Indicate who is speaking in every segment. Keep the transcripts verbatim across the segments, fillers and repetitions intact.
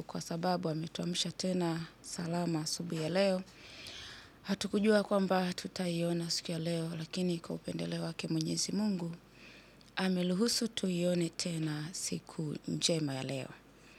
Speaker 1: Mungu kwa sababu ametuamsha tena salama asubuhi ya leo. Hatukujua kwamba tutaiona siku ya leo, lakini kwa upendeleo wake Mwenyezi Mungu ameruhusu tuione tena siku njema ya leo.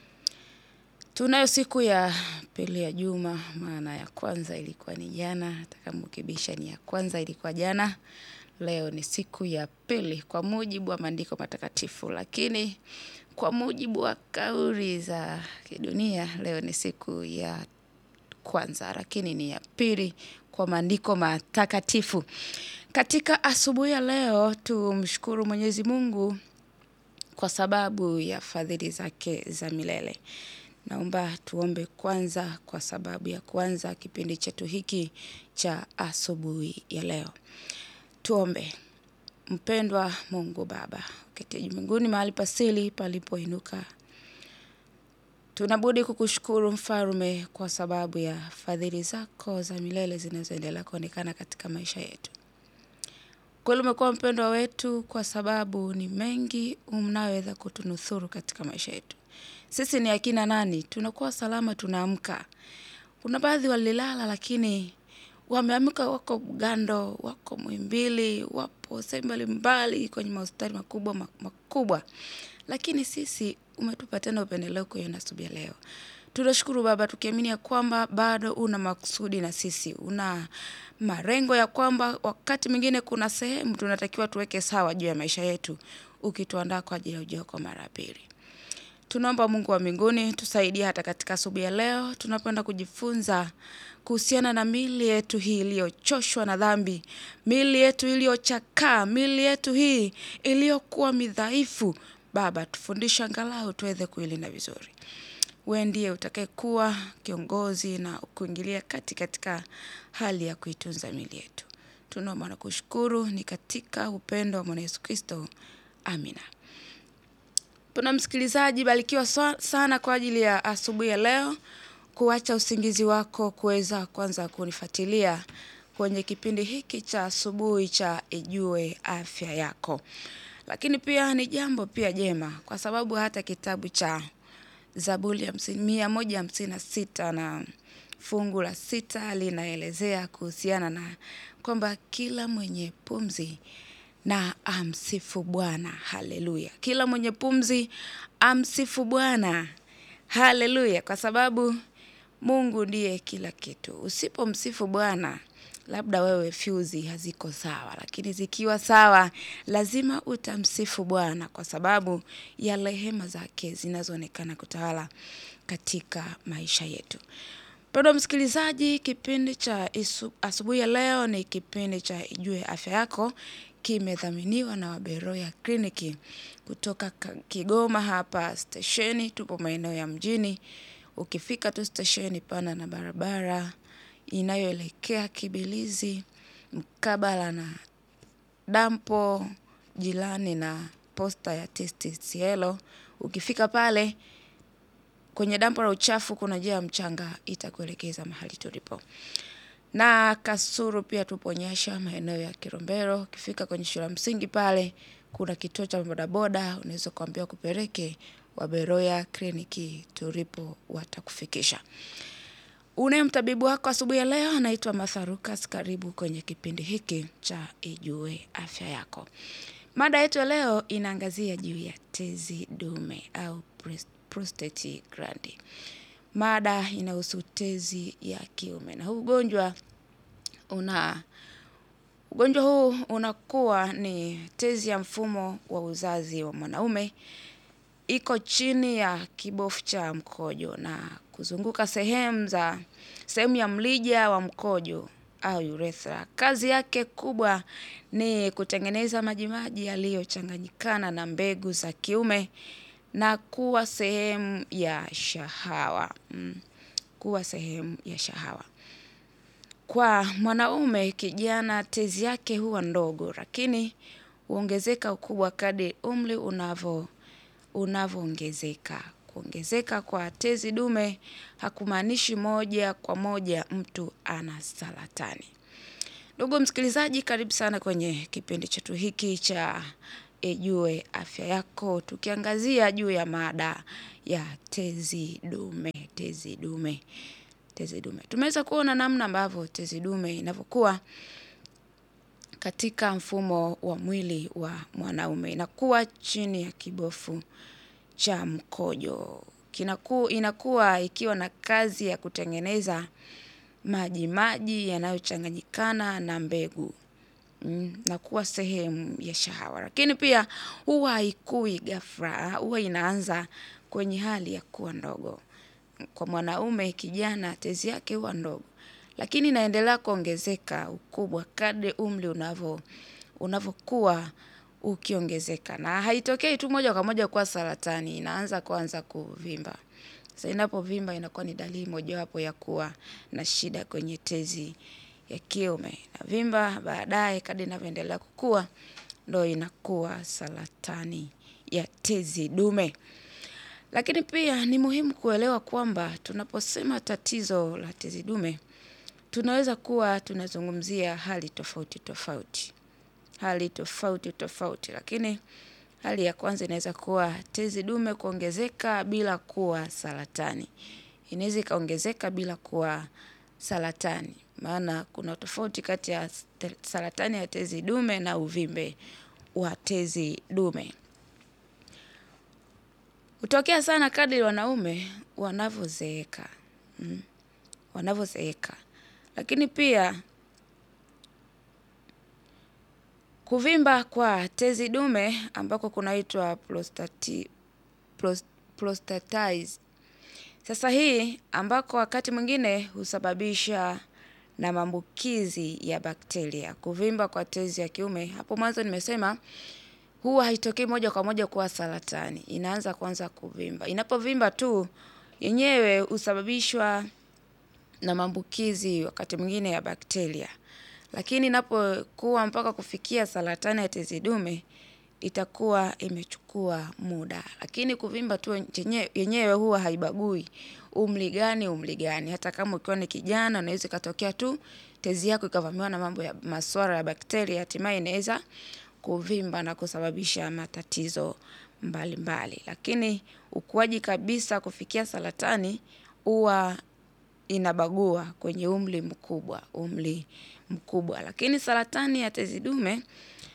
Speaker 1: Tunayo siku ya pili ya juma, maana ya kwanza ilikuwa ni jana, hata kama ukibisha ni ya kwanza ilikuwa jana. Leo ni siku ya pili kwa mujibu wa maandiko matakatifu, lakini kwa mujibu wa kauli za kidunia leo ni siku ya kwanza, lakini ni ya pili kwa maandiko matakatifu. Katika asubuhi ya leo tumshukuru Mwenyezi Mungu kwa sababu ya fadhili zake za milele. Naomba tuombe kwanza kwa sababu ya kwanza kipindi chetu hiki cha asubuhi ya leo. Tuombe. Mpendwa Mungu Baba, uketiye mbinguni mahali pasili palipoinuka. Tunabudi kukushukuru Mfalme kwa sababu ya fadhili zako za milele zinazoendelea kuonekana katika maisha yetu. Kweli umekuwa mpendwa wetu kwa sababu ni mengi unayoweza kutunusuru katika maisha yetu. Sisi ni akina nani? Tunakuwa salama tunaamka. Kuna baadhi walilala lakini wameamka, wako Bugando, wako Muhimbili, wapo sehemu mbalimbali kwenye mahospitali makubwa makubwa. Lakini sisi umetupa tena upendeleo kuiona asubuhi ya leo. Tunashukuru Baba, tukiamini ya kwamba bado una makusudi na sisi. Una malengo ya kwamba wakati mwingine kuna sehemu tunatakiwa tuweke sawa juu ya maisha yetu, ukituandaa kwa ajili ya ujio wako mara ya pili. Tunaomba Mungu wa mbinguni tusaidie hata katika asubuhi ya leo. Tunapenda kujifunza kuhusiana na miili yetu hii iliyochoshwa na dhambi, miili yetu iliyochakaa, miili yetu hii iliyokuwa midhaifu. Baba, tufundishe angalau tuweze kuilinda vizuri. Wewe ndiye utakayekuwa kiongozi na kuingilia kati katika hali ya kuitunza miili yetu. Tunaomba na kushukuru ni katika upendo wa Bwana Yesu Kristo. Amina. Tuna msikilizaji, barikiwa sana kwa ajili ya asubuhi ya leo, kuacha usingizi wako kuweza kwanza kunifuatilia kwenye kipindi hiki cha asubuhi cha Ijue Afya Yako. Lakini pia ni jambo pia jema kwa sababu hata kitabu cha Zaburi ya mia moja hamsini na sita na fungu la sita linaelezea kuhusiana na kwamba kila mwenye pumzi na amsifu Bwana. Haleluya. Kila mwenye pumzi amsifu Bwana. Haleluya. Kwa sababu Mungu ndiye kila kitu. Usipomsifu Bwana, labda wewe fuse haziko sawa, lakini zikiwa sawa lazima utamsifu Bwana kwa sababu ya rehema zake zinazoonekana kutawala katika maisha yetu. Mpendwa msikilizaji, kipindi cha asubuhi ya leo ni kipindi cha Ijue Afya Yako, kimedhaminiwa na Waberoya Kliniki kutoka Kigoma hapa stesheni. Tupo maeneo ya mjini. Ukifika tu stesheni pana na barabara inayoelekea Kibilizi mkabala na dampo jirani na posta ya T C C L. Ukifika pale kwenye dampo la uchafu kuna njia ya mchanga itakuelekeza mahali tulipo. Na Kasulu pia tupo Nyasha maeneo ya Kilombero. Ukifika kwenye shule ya msingi pale kuna kituo cha bodaboda, unaweza kuambia kupeleke Waberoya Kliniki tulipo watakufikisha. Une mtabibu wako asubuhi ya leo anaitwa Martha Lucas. Karibu kwenye kipindi hiki cha Ijue Afya Yako. Mada yetu ya leo inaangazia juu ya tezi dume au prostate gland. Mada inahusu tezi ya kiume. Na huu ugonjwa una ugonjwa huu unakuwa ni tezi ya mfumo wa uzazi wa mwanaume, iko chini ya kibofu cha mkojo na kuzunguka sehemu za sehemu ya mlija wa mkojo au urethra. Kazi yake kubwa ni kutengeneza majimaji yaliyochanganyikana na mbegu za kiume na kuwa sehemu ya shahawa. Mm, kuwa sehemu ya shahawa. Kwa mwanaume kijana tezi yake huwa ndogo, lakini huongezeka ukubwa kadri umri unavyo unavyoongezeka. Kuongezeka kwa tezi dume hakumaanishi moja kwa moja mtu ana saratani. Ndugu msikilizaji, karibu sana kwenye kipindi chetu hiki cha ijue afya yako, tukiangazia juu ya mada ya tezi dume, tezi dume, tezi dume. Tumeweza kuona namna ambavyo tezi dume inavyokuwa katika mfumo wa mwili wa mwanaume. Inakuwa chini ya kibofu cha mkojo. Kinaku, inakuwa ikiwa na kazi ya kutengeneza maji maji yanayochanganyikana na mbegu. Mm, na kuwa sehemu ya shahawa. Lakini pia huwa haikui ghafla, huwa inaanza kwenye hali ya kuwa ndogo. Kwa mwanaume kijana tezi yake huwa ndogo, lakini inaendelea kuongezeka ukubwa kadri umri unavyo unavyokuwa ukiongezeka, na haitokei tu moja kwa moja kwa saratani, inaanza kwanza kuvimba. Sasa inapovimba inakuwa ni dalili mojawapo ya kuwa na shida kwenye tezi ya kiume. Na vimba baadaye kadri inavyoendelea kukua ndio inakuwa saratani ya tezi dume. Lakini pia ni muhimu kuelewa kwamba tunaposema tatizo la tezi dume, tunaweza kuwa tunazungumzia hali tofauti tofauti. Hali tofauti tofauti, lakini hali ya kwanza inaweza kuwa tezi dume kuongezeka bila kuwa saratani. Inaweza ikaongezeka bila kuwa saratani. Maana kuna tofauti kati ya saratani ya tezi dume na uvimbe wa tezi dume. Hutokea sana kadri wanaume wanavyozeeka. Mm. Wanavyozeeka. Lakini pia kuvimba kwa tezi dume ambako kunaitwa prostati prost, prostatitis. Sasa hii ambako wakati mwingine husababisha na maambukizi ya bakteria. Kuvimba kwa tezi ya kiume, hapo mwanzo nimesema huwa haitokei moja kwa moja kuwa saratani. Inaanza kwanza kuvimba. Inapovimba tu yenyewe husababishwa na maambukizi wakati mwingine ya bakteria. Lakini inapokuwa mpaka kufikia saratani ya tezi dume itakuwa imechukua muda. Lakini kuvimba tu yenyewe huwa haibagui umri gani umri gani. Hata kama ukiwa ni kijana unaweza katokea tu tezi yako ikavamiwa na mambo ya masuala ya bakteria, hatimaye inaweza kuvimba na kusababisha matatizo mbalimbali mbali. Lakini ukuaji kabisa kufikia saratani huwa inabagua kwenye umri mkubwa, umri mkubwa. Lakini saratani ya tezi dume,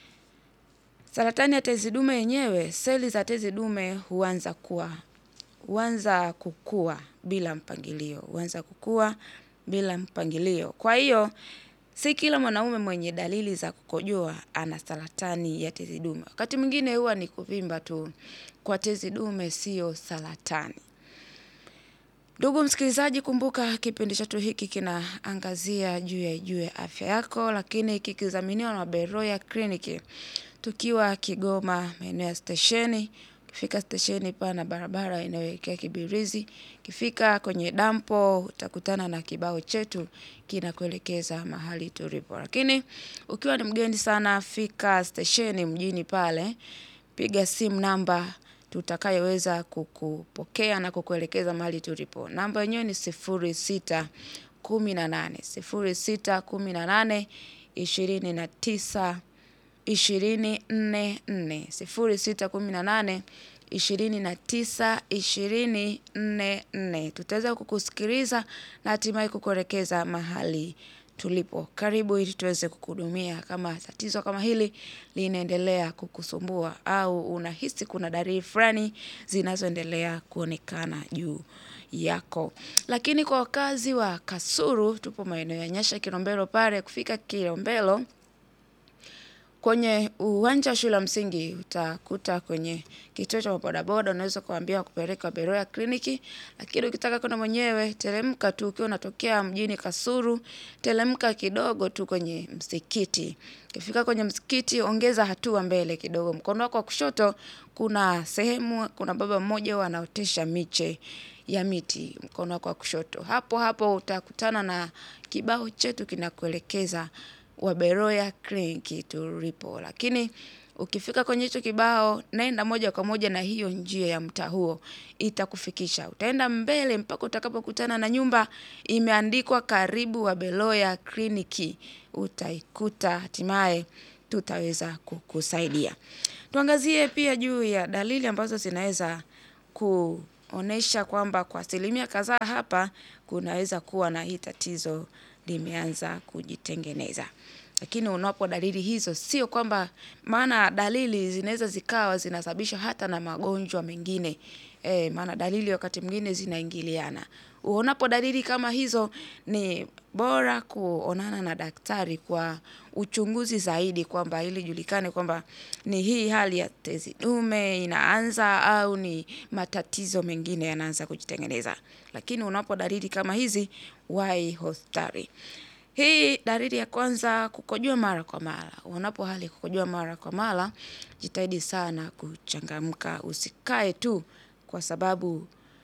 Speaker 1: saratani ya tezi dume yenyewe, seli za tezi dume huanza kuwa, huanza kukua bila mpangilio, huanza kukua bila mpangilio. Kwa hiyo, si kila mwanaume mwenye dalili za kukojoa ana saratani ya tezi dume. Wakati mwingine huwa ni kuvimba tu kwa tezi dume, sio saratani. Ndugu msikilizaji, kumbuka kipindi chetu hiki kinaangazia juu ya juu ya afya yako, lakini kikidhaminiwa na Beroya Clinic. Tukiwa Kigoma maeneo ya stesheni, ukifika stesheni pana barabara inayoelekea Kibirizi, ukifika kwenye dampo utakutana na kibao chetu kinakuelekeza mahali tulipo. Lakini ukiwa ni mgeni sana, fika stesheni mjini pale, piga simu namba tutakayoweza kukupokea na kukuelekeza mahali tulipo. Namba yenyewe ni sifuri sita kumi na nane sifuri sita kumi na nane ishirini na tisa ishirini nne nne sifuri sita kumi na nane ishirini na tisa ishirini nne nne. Tutaweza kukusikiliza na hatimaye kukuelekeza mahali tulipo. Karibu ili tuweze kukuhudumia. Kama tatizo kama hili linaendelea kukusumbua au unahisi kuna dalili fulani zinazoendelea kuonekana juu yako. Lakini kwa wakazi wa Kasulu, tupo maeneo ya Nyasha Kilombero pale. Kufika Kilombero kwenye uwanja wa shule ya msingi utakuta kwenye kituo cha bodaboda, unaweza kuambia kupeleka Beroya Clinic. Lakini ukitaka kwenda mwenyewe, teremka tu ukiwa unatokea mjini Kasulu, teremka kidogo tu kwenye msikiti. Ukifika kwenye msikiti, ongeza hatua mbele kidogo. Mkono wako wa kushoto kuna sehemu, kuna baba mmoja anaotesha miche ya miti, mkono wako wa kushoto. Hapo hapo utakutana na kibao chetu kinakuelekeza wa Beroya Clinic tulipo. Lakini ukifika kwenye hicho kibao, naenda moja kwa moja na hiyo njia ya mtaa huo itakufikisha. Utaenda mbele mpaka utakapokutana na nyumba imeandikwa karibu wa Beroya Clinic. Utaikuta hatimaye tutaweza kukusaidia. Tuangazie pia juu ya dalili ambazo zinaweza kuonesha kwamba kwa asilimia kadhaa hapa kunaweza kuwa na hii tatizo limeanza kujitengeneza. Lakini unapo dalili hizo sio kwamba, maana dalili zinaweza zikawa zinasababisha hata na magonjwa mengine. E, maana dalili wakati mwingine zinaingiliana. Unapo dalili kama hizo ni bora kuonana na daktari kwa uchunguzi zaidi, kwamba ili julikane kwamba ni hii hali ya tezi dume inaanza au ni matatizo mengine yanaanza kujitengeneza. Lakini unapo dalili kama hizi, wahi hospitali. Hii dalili ya kwanza, kukojoa mara kwa mara. Unapo hali kukojoa mara kwa mara, jitahidi sana kuchangamka, usikae tu kwa sababu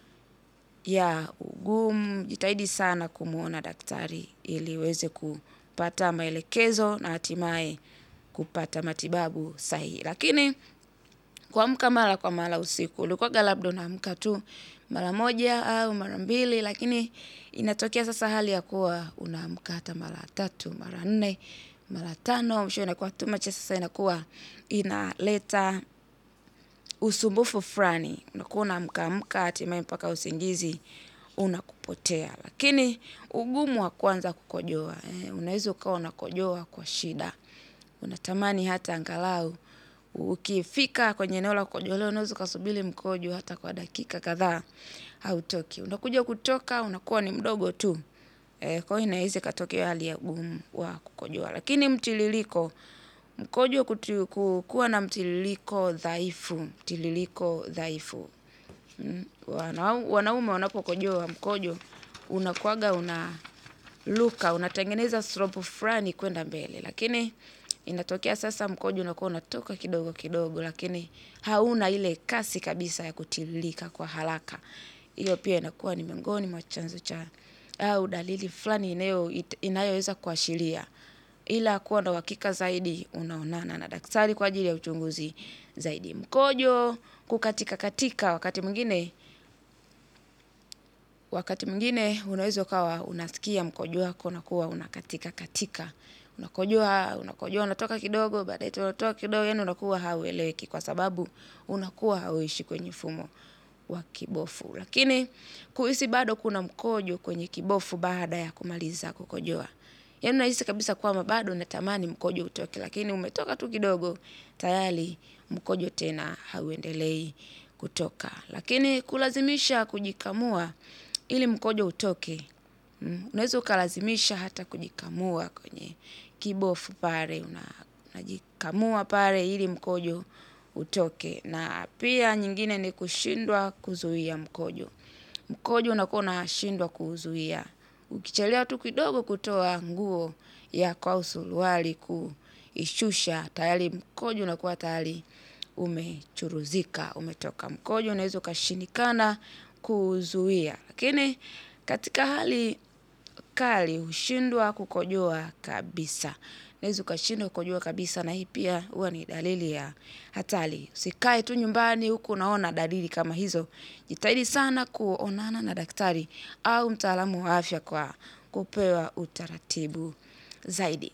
Speaker 1: ya ugumu. Jitahidi sana kumuona daktari ili uweze kupata maelekezo na hatimaye kupata matibabu sahihi. Lakini kuamka mara kwa mara usiku, ulikuwa labda unaamka tu mara moja au mara mbili, lakini inatokea sasa hali ya kuwa unaamka hata mara tatu, mara nne, mara tano, mwisho inakuwa too much. Sasa inakuwa inaleta usumbufu fulani, unakuwa unaamka amka hatimaye mpaka usingizi unakupotea. Lakini ugumu wa kwanza kukojoa, eh, unaweza ukawa unakojoa kwa shida, unatamani hata angalau ukifika kwenye eneo la kukojolea unaweza kusubiri mkojo hata kwa dakika kadhaa hautoki. Unakuja kutoka unakuwa ni mdogo tu. E, kwa hiyo inaweza katokea hali ya ugumu wa kukojoa. Lakini mtiririko, mkojo kuwa na mtiririko dhaifu, mtiririko dhaifu. Mm. Wanaume wanapokojoa mkojo unakuwaga unaruka, unatengeneza slope fulani kwenda mbele. Lakini inatokea sasa mkojo unakuwa unatoka kidogo kidogo, lakini hauna ile kasi kabisa ya kutiririka kwa haraka. Hiyo pia inakuwa ni miongoni mwa chanzo cha au dalili fulani inayo inayoweza kuashiria. Ila kuwa na uhakika zaidi, unaonana na daktari kwa ajili ya uchunguzi zaidi. Mkojo kukatika katika, wakati mwingine wakati mwingine unaweza ukawa unasikia mkojo wako unakuwa unakatika katika. Unakojoa, unakojoa, unatoka kidogo, baadaye unatoka kidogo, yani unakuwa haueleweki kwa sababu unakuwa hauishi kwenye mfumo wa kibofu. Lakini kuhisi bado kuna mkojo kwenye kibofu baada ya kumaliza kukojoa, yani unahisi kabisa kwamba bado unatamani mkojo utoke, lakini umetoka tu kidogo tayari mkojo tena hauendelei kutoka. Lakini kulazimisha kujikamua ili mkojo utoke, mm, unaweza ukalazimisha hata kujikamua kwenye kibofu pale, unajikamua pale ili mkojo utoke. Na pia nyingine ni kushindwa kuzuia mkojo. Mkojo unakuwa unashindwa kuzuia. Ukichelewa tu kidogo kutoa nguo yako au suruali kuishusha, tayari mkojo unakuwa tayari umechuruzika, umetoka. Mkojo unaweza ukashindikana kuzuia. Lakini katika hali kali hushindwa kukojoa kabisa. Unaweza ukashindwa kukojoa kabisa, na hii pia huwa ni dalili ya hatari. Usikae tu nyumbani huku unaona dalili kama hizo. Jitahidi sana kuonana na daktari au mtaalamu wa afya kwa kupewa utaratibu zaidi.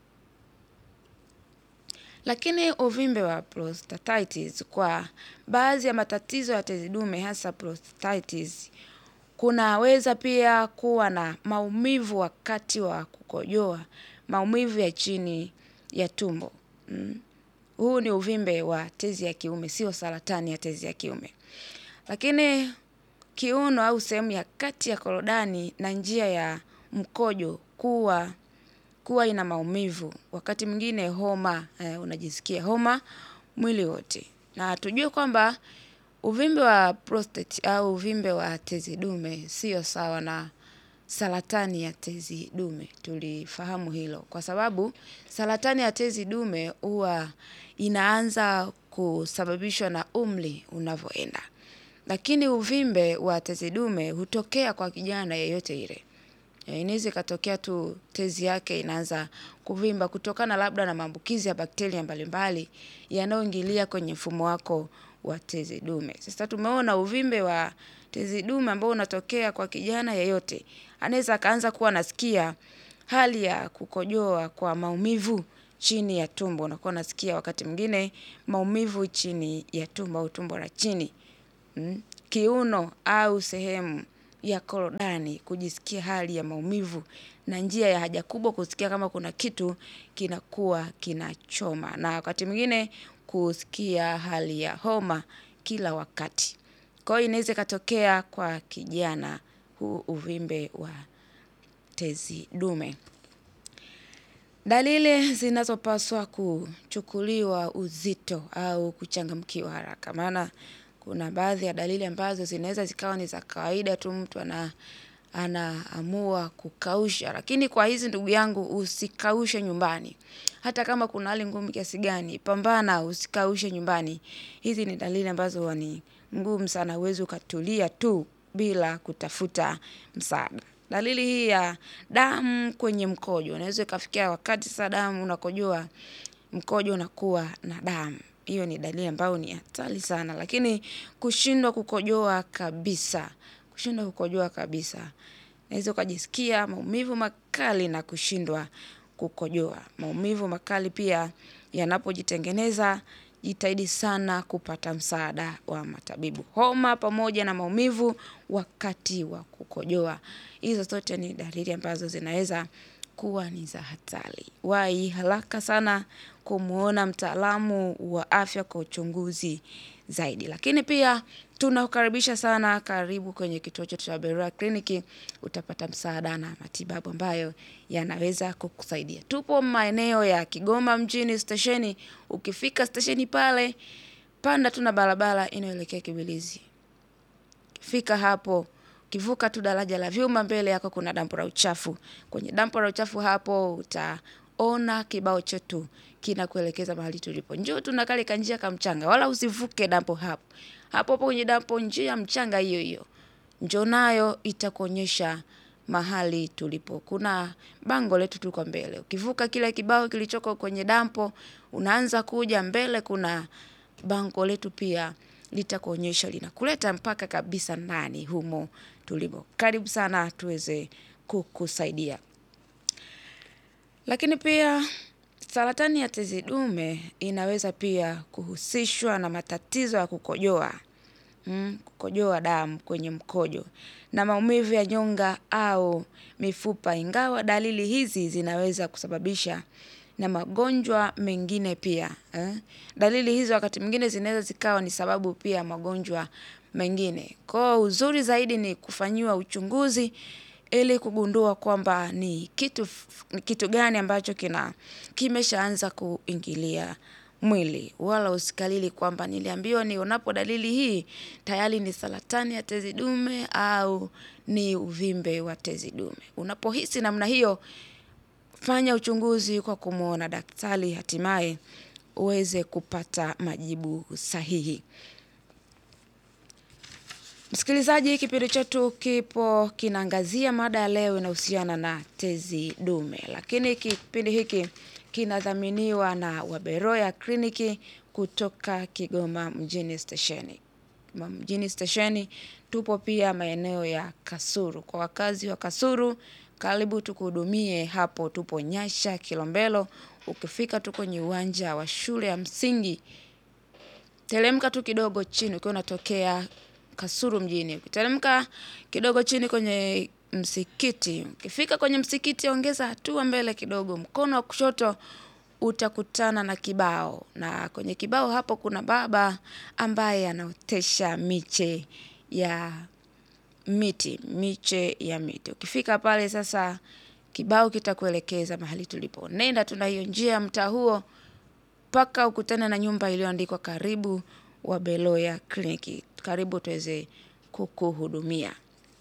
Speaker 1: Lakini uvimbe wa prostatitis, kwa baadhi ya matatizo ya tezi dume hasa prostatitis, kunaweza pia kuwa na maumivu wakati wa kukojoa, maumivu ya chini ya tumbo. Mm. Huu ni uvimbe wa tezi ya kiume, sio saratani ya tezi ya kiume. Lakini kiuno au sehemu ya kati ya korodani na njia ya mkojo kuwa kuwa ina maumivu, wakati mwingine homa, eh, unajisikia homa mwili wote. Na tujue kwamba uvimbe wa prostate au uvimbe wa tezi dume sio sawa na saratani ya tezi dume. Tulifahamu hilo kwa sababu saratani ya tezi dume huwa inaanza kusababishwa na umri unavyoenda. Lakini uvimbe wa tezi dume hutokea kwa kijana yeyote ile. Inaweza katokea tu tezi yake inaanza kuvimba kutokana labda na maambukizi ya bakteria mbalimbali yanayoingilia kwenye mfumo wako wa tezi dume. Sasa tumeona uvimbe wa tezi dume ambao unatokea kwa kijana yeyote, anaweza kaanza kuwa nasikia hali ya kukojoa kwa maumivu chini ya tumbo. Unakuwa unasikia wakati mwingine maumivu chini ya tumbo au tumbo la chini. Mm. Kiuno au sehemu ya korodani kujisikia hali ya maumivu, na njia ya haja kubwa kusikia kama kuna kitu kinakuwa kinachoma, na wakati mwingine kusikia hali ya homa kila wakati. Kwa hiyo inaweza katokea kwa kijana huu uvimbe wa tezi dume. Dalili zinazopaswa kuchukuliwa uzito au kuchangamkiwa haraka. Maana kuna baadhi ya dalili ambazo zinaweza zikawa ni za kawaida tu, mtu ana anaamua kukausha, lakini kwa hizi ndugu yangu usikaushe nyumbani. Hata kama kuna hali ngumu kiasi gani, pambana usikaushe nyumbani. Hizi ni dalili ambazo ni ngumu sana, huwezi ukatulia tu bila kutafuta msaada. Dalili hii ya damu kwenye mkojo, unaweza ikafikia wakati sasa damu unakojoa, mkojo unakuwa na damu. Hiyo ni dalili ambayo ni hatari sana. Lakini kushindwa kukojoa kabisa, kushindwa kukojoa kabisa, unaweza ukajisikia maumivu makali na kushindwa kukojoa. Maumivu makali pia yanapojitengeneza, jitahidi sana kupata msaada wa matabibu. Homa pamoja na maumivu wakati wa kukojoa, hizo zote ni dalili ambazo zinaweza kuwa ni za hatari. Wahi haraka sana kumuona mtaalamu wa afya kwa uchunguzi zaidi. Lakini pia tunakukaribisha sana, karibu kwenye kituo chetu cha Beroya Kliniki, utapata msaada na matibabu ambayo yanaweza kukusaidia. Tupo maeneo ya Kigoma mjini stesheni. Ukifika stesheni pale, panda tuna barabara inayoelekea Kibilizi. Fika hapo, kivuka tu daraja la vyuma, mbele yako kuna dampo la uchafu. Kwenye dampo la uchafu hapo utaona kibao chetu kinakuelekeza mahali tulipo. Njoo tuna kale kanjia ka mchanga, wala usivuke dampo hapo. Hapo hapo kwenye dampo njia mchanga hiyo hiyo, njoo nayo itakuonyesha mahali tulipo. Kuna bango letu tuko mbele. Ukivuka kile kibao kilichoko kwenye dampo, unaanza kuja mbele, kuna bango letu pia litakuonyesha, linakuleta mpaka kabisa ndani humo tulipo. Karibu sana tuweze kukusaidia. Lakini pia saratani ya tezi dume inaweza pia kuhusishwa na matatizo ya kukojoa. Mm, kukojoa damu kwenye mkojo na maumivu ya nyonga au mifupa. Ingawa dalili hizi zinaweza kusababisha na magonjwa mengine pia. Eh? Dalili hizo wakati mwingine zinaweza zikawa ni sababu pia magonjwa mengine. Kwa uzuri zaidi ni kufanyiwa uchunguzi ili kugundua kwamba ni kitu kitu gani ambacho kina kimeshaanza kuingilia mwili. Wala usikalili kwamba niliambiwa ni unapo dalili hii tayari ni saratani ya tezi dume au ni uvimbe wa tezi dume. Unapohisi namna hiyo, fanya uchunguzi kwa kumuona daktari, hatimaye uweze kupata majibu sahihi. Msikilizaji, kipindi chetu kipo kinaangazia mada ya leo inahusiana na tezi dume. Lakini kipindi hiki kinadhaminiwa na Beroya Kliniki kutoka Kigoma mjini stesheni. Mjini stesheni tupo pia maeneo ya Kasulu. Kwa wakazi wa Kasulu, karibu tukuhudumie hapo. Tupo Nyasha Kilombero. Ukifika tu kwenye uwanja wa shule ya msingi, teremka tu kidogo chini ukiwa unatokea Kasulu mjini. Ukiteremka kidogo chini kwenye msikiti, ukifika kwenye msikiti ongeza hatua mbele kidogo, mkono wa kushoto utakutana na kibao, na kwenye kibao hapo kuna baba ambaye anaotesha miche ya miti, miche ya miti. Ukifika pale sasa, kibao kitakuelekeza mahali tulipo. Nenda tuna hiyo njia mtaa huo paka ukutane na nyumba iliyoandikwa karibu wa Beroya Kliniki. Karibu tuweze kukuhudumia.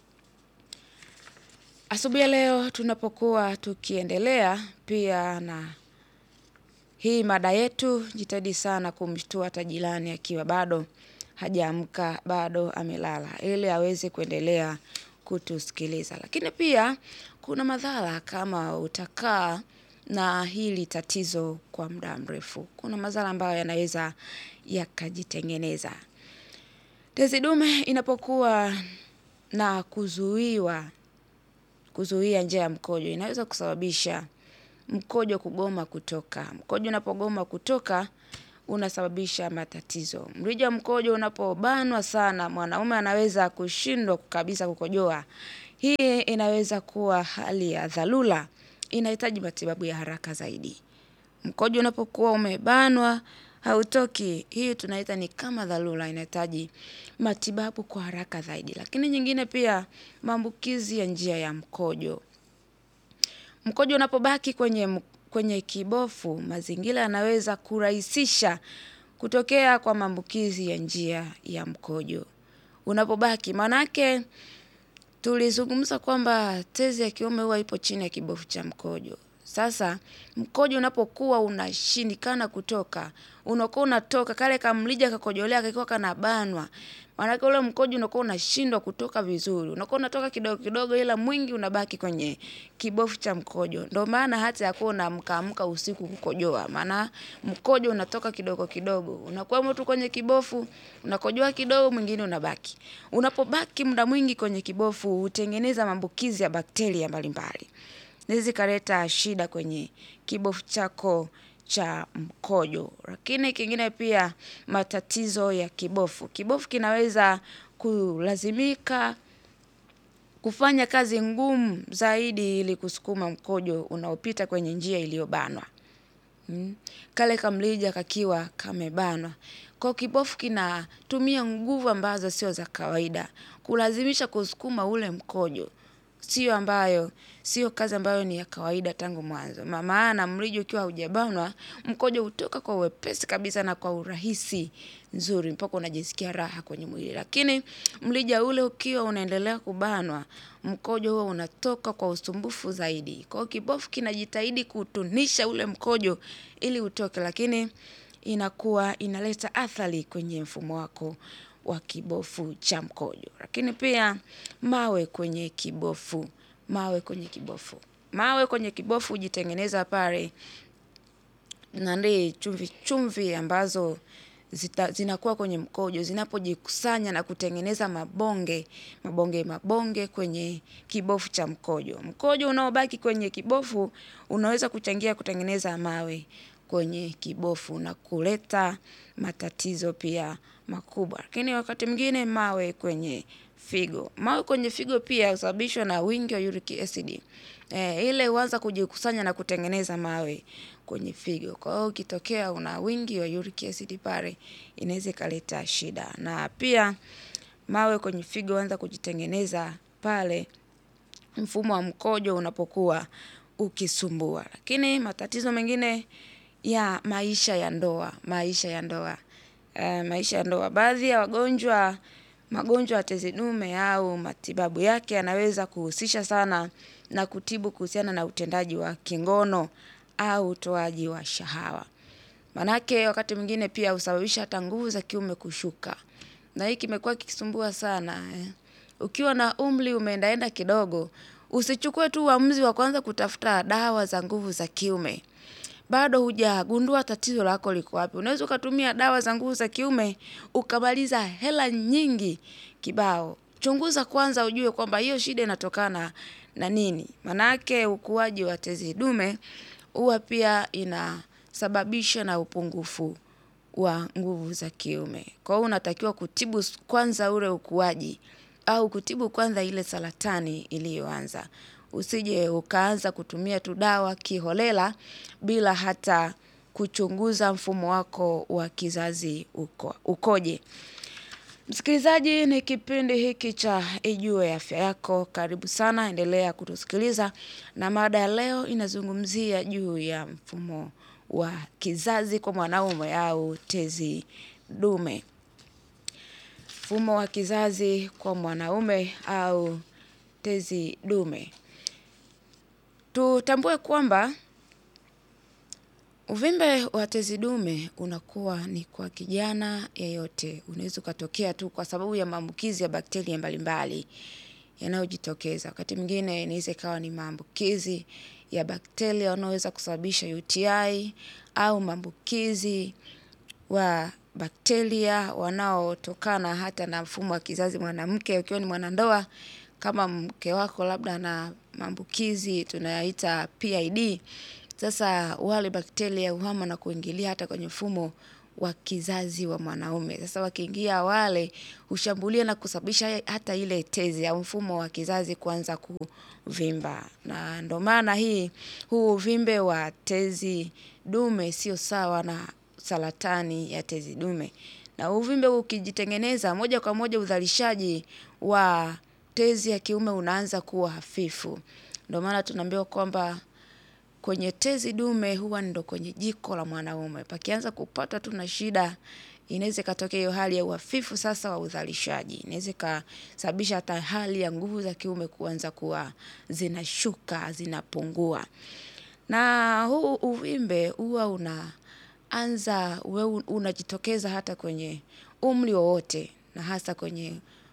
Speaker 1: Asubuhi leo tunapokuwa tukiendelea pia na hii mada yetu, jitahidi sana kumshtua hata jirani akiwa bado hajaamka, bado amelala, ili aweze kuendelea kutusikiliza. Lakini pia kuna madhara kama utakaa na hili tatizo kwa muda mrefu. Kuna madhara ambayo yanaweza yakajitengeneza. Tezi dume inapokuwa na kuzuiwa, kuzuia njia ya mkojo, inaweza kusababisha mkojo kugoma kutoka. Mkojo unapogoma kutoka unasababisha matatizo. Mrija wa mkojo unapobanwa sana, mwanaume anaweza kushindwa kabisa kukojoa. Hii inaweza kuwa hali ya dharura, inahitaji matibabu ya haraka zaidi. Mkojo unapokuwa umebanwa hautoki, hii tunaita ni kama dharura, inahitaji matibabu kwa haraka zaidi. Lakini nyingine pia, maambukizi ya njia ya mkojo. Mkojo unapobaki kwenye kwenye kibofu, mazingira yanaweza kurahisisha kutokea kwa maambukizi ya njia ya mkojo. Unapobaki, manake tulizungumza kwamba tezi ya kiume huwa ipo chini ya kibofu cha mkojo. Sasa mkojo unapokuwa unashindikana kutoka, unakuwa unatoka kale kamlija kakojolea kakiwa kanabanwa. Maana ule mkojo unakuwa unashindwa kutoka vizuri. Unakuwa unatoka kidogo kidogo ila mwingi unabaki kwenye kibofu cha mkojo. Ndio maana hata yakuwa unaamka amka usiku kukojoa. Maana mkojo unatoka kidogo kidogo. Unakuwa mtu kwenye kibofu, unakojoa kidogo mwingine unabaki. Unapobaki muda mwingi kwenye kibofu hutengeneza maambukizi ya bakteria mbalimbali. Hizi kaleta shida kwenye kibofu chako cha mkojo. Lakini kingine pia matatizo ya kibofu. Kibofu kinaweza kulazimika kufanya kazi ngumu zaidi ili kusukuma mkojo unaopita kwenye njia iliyobanwa. Hmm. Kale kamlija kakiwa kamebanwa. Kwa kibofu kinatumia nguvu ambazo sio za kawaida kulazimisha kusukuma ule mkojo. Sio ambayo, sio kazi ambayo ni ya kawaida tangu mwanzo. Maana mrija ukiwa hujabanwa, mkojo hutoka kwa wepesi kabisa na kwa urahisi nzuri mpaka unajisikia raha kwenye mwili. Lakini mrija ule ukiwa unaendelea kubanwa, mkojo huo unatoka kwa usumbufu zaidi. Kwa kibofu kinajitahidi kutunisha ule mkojo ili utoke, lakini inakuwa inaleta athari kwenye mfumo wako wa kibofu cha mkojo. Lakini pia mawe kwenye kibofu, mawe kwenye kibofu. Mawe kwenye kibofu hujitengeneza pale nandi chumvi chumvi ambazo zita, zinakuwa kwenye mkojo, zinapojikusanya na kutengeneza mabonge, mabonge mabonge kwenye kibofu cha mkojo. Mkojo unaobaki kwenye kibofu unaweza kuchangia kutengeneza mawe kwenye kibofu na kuleta matatizo pia makubwa. Lakini wakati mwingine mawe kwenye figo. Mawe kwenye figo pia husababishwa na wingi wa uric acid. Eh, ile huanza kujikusanya na kutengeneza mawe kwenye figo. Kwa hiyo ukitokea una wingi wa uric acid pale inaweza kaleta shida. Na pia mawe kwenye figo huanza kujitengeneza pale mfumo wa mkojo unapokuwa ukisumbua. Lakini matatizo mengine ya maisha ya ndoa, maisha ya ndoa. Uh, maisha ya ndoa. Baadhi ya wagonjwa, magonjwa ya tezi dume au matibabu yake yanaweza kuhusisha sana na kutibu kuhusiana na utendaji wa kingono au utoaji wa shahawa. Manake wakati mwingine pia husababisha hata nguvu za kiume kushuka. Na hiki kimekuwa kikisumbua sana. Eh. Ukiwa na umri umeendaenda kidogo, usichukue tu uamuzi wa kwanza kutafuta dawa za nguvu za kiume. Bado hujagundua tatizo lako liko wapi. Unaweza ukatumia dawa za nguvu za kiume ukamaliza hela nyingi kibao. Chunguza kwanza ujue kwamba hiyo shida inatokana na nini. Manake ukuaji wa tezi dume huwa pia inasababisha na upungufu wa nguvu za kiume. Kwa hiyo unatakiwa kutibu kwanza ule ukuaji au kutibu kwanza ile saratani iliyoanza. Usije ukaanza kutumia tu dawa kiholela bila hata kuchunguza mfumo wako wa kizazi uko, ukoje. Msikilizaji, ni kipindi hiki cha Ijue Afya Yako. Karibu sana, endelea kutusikiliza. Na mada ya leo inazungumzia juu ya mfumo wa kizazi kwa mwanaume au tezi dume. Mfumo wa kizazi kwa mwanaume au tezi dume. Tutambue kwamba uvimbe wa tezi dume unakuwa ni kwa kijana yeyote. Unaweza kutokea tu kwa sababu ya maambukizi ya bakteria mbalimbali yanayojitokeza. Wakati mwingine inaweza ikawa ni maambukizi ya bakteria yanayoweza kusababisha U T I au maambukizi wa bakteria wanaotokana hata na mfumo wa kizazi mwanamke ukiwa ni mwanandoa. Kama mke wako labda na maambukizi tunayaita P I D, Sasa wale bakteria uhama na kuingilia hata kwenye mfumo wa kizazi wa mwanaume. Sasa wakiingia wale hushambulia na kusababisha hata ile tezi au mfumo wa kizazi kuanza kuvimba. Na ndo maana hii huu uvimbe wa tezi dume sio sawa na saratani ya tezi dume. Na uvimbe ukijitengeneza moja kwa moja uzalishaji wa tezi ya kiume unaanza kuwa hafifu. Ndo maana tunaambiwa kwamba kwenye tezi dume huwa ndo kwenye jiko la mwanaume. Pakianza kupata tu na shida, inaweza ikatokea hiyo hali ya uhafifu sasa wa uzalishaji. Inaweza ikasababisha hata hali ya nguvu za kiume kuanza kuwa zinashuka, zinapungua. Na huu uvimbe huwa unaanza unajitokeza hata kwenye umri wowote, na hasa kwenye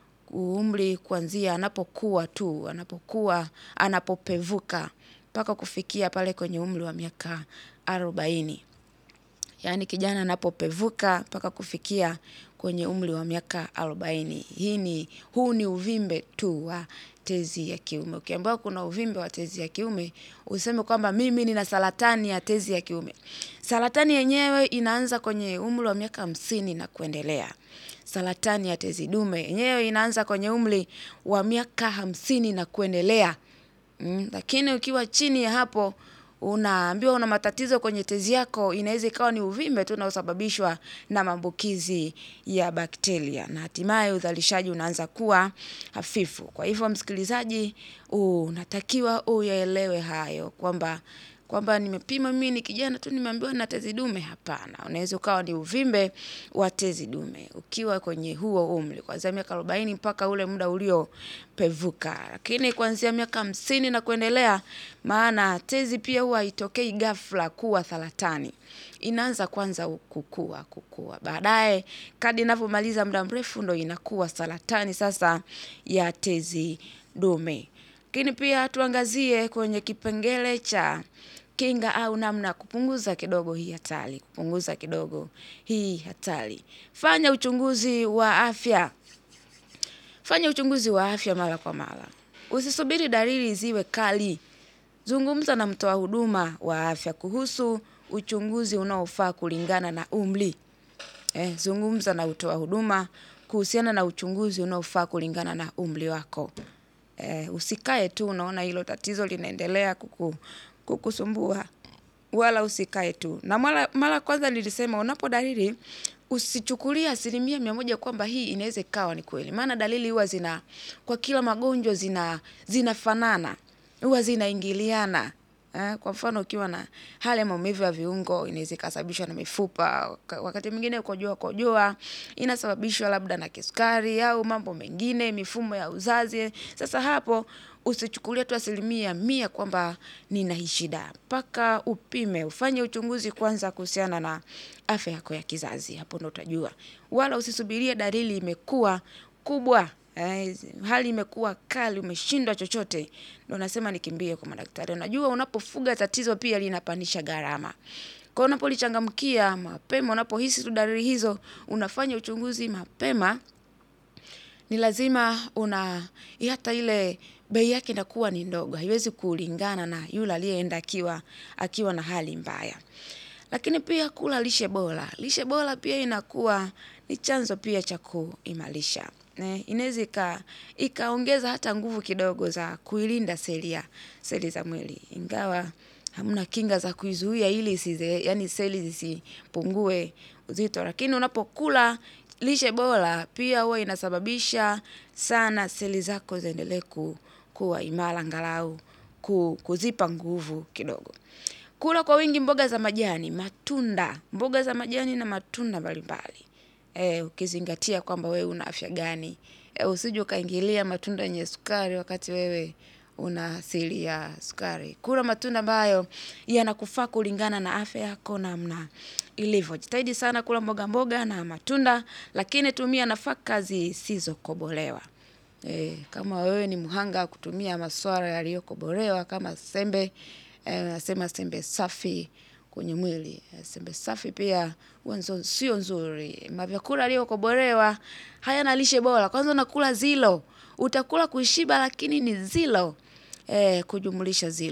Speaker 1: umri kuanzia anapokuwa tu, anapokuwa anapopevuka mpaka kufikia pale kwenye umri wa miaka arobaini. Yaani kijana anapopevuka mpaka kufikia kwenye umri wa miaka arobaini. Hii ni huu ni uvimbe tu wa tezi ya kiume. Ukiambiwa kuna uvimbe wa tezi ya kiume, useme kwamba mimi nina saratani ya tezi ya kiume. Saratani yenyewe inaanza kwenye umri wa miaka hamsini na kuendelea. Saratani ya tezi dume yenyewe inaanza kwenye umri wa miaka hamsini na kuendelea. Mm, lakini ukiwa chini ya hapo unaambiwa una matatizo kwenye tezi yako, inaweza ikawa ni uvimbe tu unaosababishwa na maambukizi ya bakteria, na hatimaye uzalishaji unaanza kuwa hafifu. Kwa hivyo msikilizaji, unatakiwa uyaelewe hayo kwamba kwamba nimepima mimi ni kijana tu nimeambiwa na tezi dume. Hapana, unaweza ukawa ni uvimbe wa tezi dume ukiwa kwenye huo umri kuanzia miaka arobaini mpaka ule muda uliopevuka. Lakini kuanzia miaka hamsini na kuendelea, maana tezi pia huwa haitokei ghafla kuwa saratani. Inaanza kwanza kukua kukua. Baadaye kadri inavyomaliza muda mrefu ndo inakuwa saratani sasa ya tezi dume. Lakini pia tuangazie kwenye kipengele cha kinga au namna kupunguza kidogo hii hatari, kupunguza kidogo hii hatari. Fanya uchunguzi wa afya. Fanya uchunguzi wa afya mara kwa mara. Usisubiri dalili ziwe kali. Zungumza na mtoa huduma wa afya kuhusu uchunguzi unaofaa kulingana na umri. Eh, zungumza na mtoa huduma kuhusiana na uchunguzi unaofaa kulingana na umri wako. Eh, usikae tu unaona hilo tatizo linaendelea kuku, kukusumbua, wala usikae tu. Na mara mara kwanza nilisema unapo dalili usichukulia asilimia mia moja kwamba hii inaweza ikawa ni kweli. Maana dalili huwa zina kwa kila magonjwa zina zinafanana, huwa zinaingiliana. Eh, kwa mfano ukiwa na hali ya maumivu ya viungo inaweza kusababishwa na mifupa, wakati mwingine kukojoa kojoa inasababishwa labda na kisukari au mambo mengine, mifumo ya uzazi. Sasa hapo usichukulie tu asilimia mia kwamba nina hii shida. Mpaka upime, ufanye uchunguzi kwanza kuhusiana na afya yako ya kizazi. Hapo ndo utajua. Wala usisubirie dalili imekuwa kubwa. Eh, hali imekuwa kali, umeshindwa chochote, ndio nasema nikimbie kwa madaktari. Unajua unapofuga tatizo pia linapandisha gharama. Kwa unapolichangamkia mapema, unapohisi tu dalili hizo, unafanya uchunguzi mapema, ni lazima una hata ile bei yake inakuwa ni ndogo. Haiwezi kulingana na yule aliyeenda akiwa akiwa na hali mbaya. Lakini pia kula lishe bora. Lishe bora pia inakuwa ni chanzo pia cha kuimarisha. Ne, inaweza ikaongeza hata nguvu kidogo za kuilinda seli ya seli za mwili. Ingawa hamna kinga za kuizuia ili isize, yani seli zisipungue uzito. Lakini unapokula lishe bora pia huwa inasababisha sana seli zako ziendelee ku, kuwa imara angalau ku, kuzipa nguvu kidogo. Kula kwa wingi mboga za majani, matunda, mboga za majani na matunda mbalimbali. Eh, ukizingatia kwamba wewe una afya gani. Eh, usije ukaingilia matunda yenye sukari wakati wewe una asili ya sukari. Kula matunda ambayo yanakufaa kulingana na afya yako namna ilivyo. Jitahidi sana kula mboga mboga na matunda, lakini tumia nafaka zisizokobolewa. Eh, kama wewe ni mhanga kutumia masuala yaliyokobolewa kama sembe, eh, nasema sembe safi kwenye mwili. Sembe safi pia wanzo sio nzuri. Mavyakula yaliyokobolewa hayana lishe bora. Kwanza unakula zilo. Utakula kushiba lakini ni zilo. Eh, kujumulisha zilo.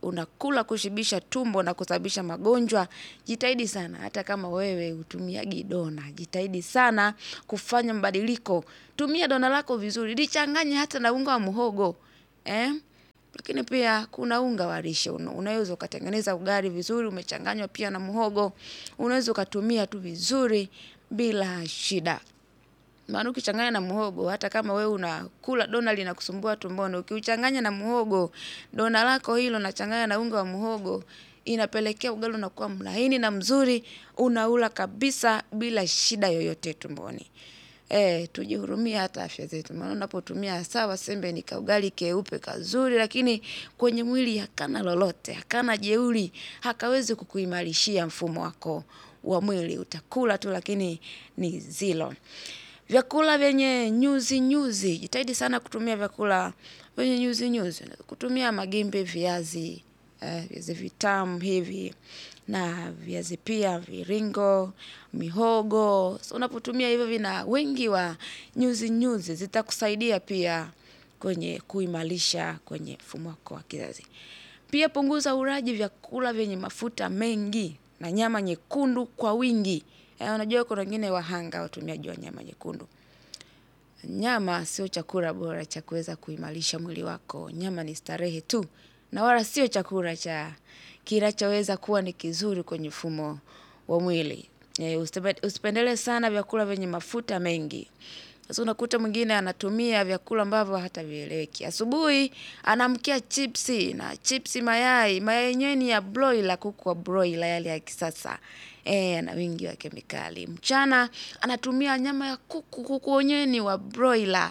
Speaker 1: unakula kushibisha tumbo na kusababisha magonjwa, jitahidi sana. Hata kama wewe hutumiagi dona, jitahidi sana kufanya mabadiliko. Tumia dona lako vizuri, lichanganye hata na unga wa muhogo. Eh? Lakini pia kuna unga wa lishe, unaweza ukatengeneza ugali vizuri umechanganywa pia na muhogo, unaweza ukatumia tu vizuri bila shida. Maana ukichanganya na muhogo, hata kama wewe unakula dona linakusumbua tumboni, ukiuchanganya na muhogo, dona lako hilo unachanganya na unga wa muhogo, inapelekea ugali unakuwa mlaini na mzuri, unaula kabisa bila shida yoyote tumboni. Eh, tujihurumia hata afya zetu. Maana unapotumia sawa sembe ni kaugali keupe kazuri, lakini kwenye mwili hakana lolote, hakana jeuri, hakawezi kukuimarishia mfumo wako wa mwili. Utakula tu lakini ni zilo. Vyakula vyenye nyuzi nyuzi, jitahidi sana kutumia vyakula vyenye nyuzi nyuzi. Kutumia magimbi, viazi, eh, viazi vitamu hivi, na viazi pia viringo, mihogo. So unapotumia hivyo vina wingi wa nyuzi nyuzi, zitakusaidia pia kwenye kuimarisha kwenye mfumo wako wa kizazi. Pia punguza ulaji vyakula vyenye mafuta mengi na nyama nyekundu kwa wingi. Eh, unajua kuna wengine wahanga watumiaji wa nyama nyekundu. Nyama sio chakula bora cha kuweza kuimarisha mwili wako. Nyama ni starehe tu, na wala sio chakula cha kinachoweza kuwa ni kizuri kwenye mfumo wa mwili. E, usipendele sana vyakula vyenye mafuta mengi. Sasa unakuta mwingine anatumia vyakula ambavyo hata vieleweki. Asubuhi anamkia chipsi na chipsi mayai, mayai yenyewe ni ya broiler, kuku wa broiler yale ya kisasa. Eh, na wingi wa kemikali. Mchana anatumia nyama ya kuku, kuku wenyewe ni wa broiler.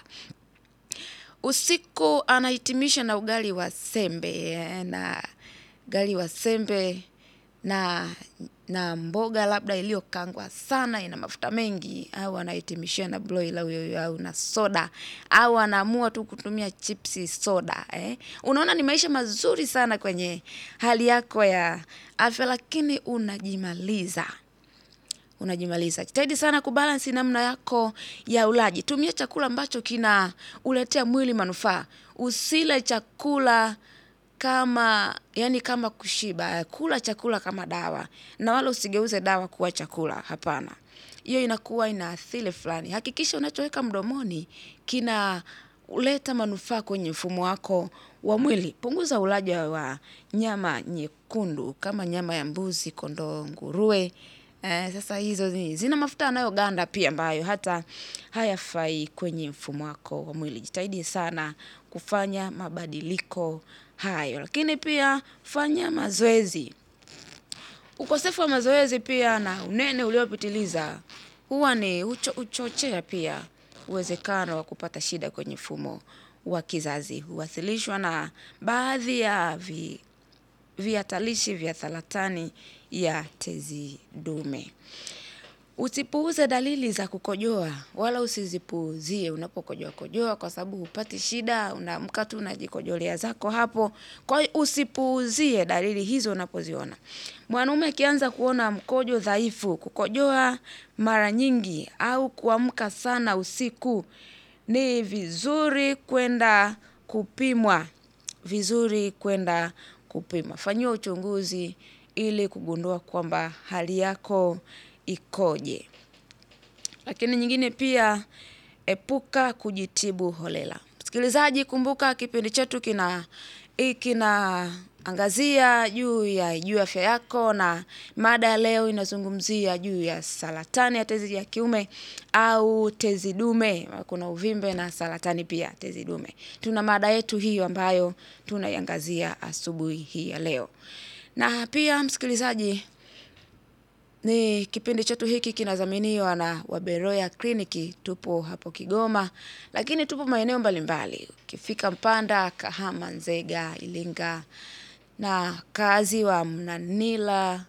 Speaker 1: Usiku anahitimisha na ugali wa sembe, eh, na ugali wa sembe na na mboga labda iliyokangwa sana ina mafuta mengi, au anahitimishia na broiler huyo au na soda, au anaamua tu kutumia chipsi soda. Eh, unaona ni maisha mazuri sana kwenye hali yako ya afya, lakini unajimaliza. Unajimaliza. Jitahidi sana kubalansi namna yako ya ulaji. Tumia chakula ambacho kina uletea mwili manufaa. Usile chakula kama, yani kama kushiba. Kula chakula kama dawa. Na wala usigeuze dawa kuwa chakula. Hapana. Hiyo inakuwa inaathiri fulani. Hakikisha unachoweka mdomoni kina uleta manufaa kwenye mfumo wako wa mwili. Punguza ulaji wa nyama nyekundu kama nyama ya mbuzi, kondoo, nguruwe. Eh, sasa hizo zi, zina mafuta yanayoganda pia ambayo hata hayafai kwenye mfumo wako wa mwili. Jitahidi sana kufanya mabadiliko hayo. Lakini pia fanya mazoezi. Ukosefu wa mazoezi pia na unene uliopitiliza huwa ni ucho, uchochea pia uwezekano wa kupata shida kwenye mfumo wa kizazi. Huwasilishwa na baadhi ya vi vihatarishi vya saratani ya tezi dume. Usipuuze dalili za kukojoa, wala usizipuuzie unapokojoa kojoa, kwa sababu hupati shida, unaamka tu unajikojolea zako hapo. Kwa hiyo usipuuzie dalili hizo unapoziona. Mwanaume akianza kuona mkojo dhaifu, kukojoa mara nyingi au kuamka sana usiku, ni vizuri kwenda kupimwa. Vizuri kwenda kupima. Fanyiwa uchunguzi ili kugundua kwamba hali yako ikoje. Lakini nyingine pia, epuka kujitibu holela. Msikilizaji, kumbuka kipindi chetu kina kina angazia juu ya juu ya afya yako, na mada ya leo inazungumzia juu ya saratani ya tezi ya kiume au tezi dume. Kuna uvimbe na saratani pia tezi dume. Tuna mada yetu hiyo ambayo tunaiangazia asubuhi hii ya leo. Na pia msikilizaji, ni kipindi chetu hiki kinadhaminiwa na Waberoya Kliniki. Tupo hapo Kigoma, lakini tupo maeneo mbalimbali. Ukifika Mpanda, Kahama, Nzega, Ilinga, na kazi wa Mnanila,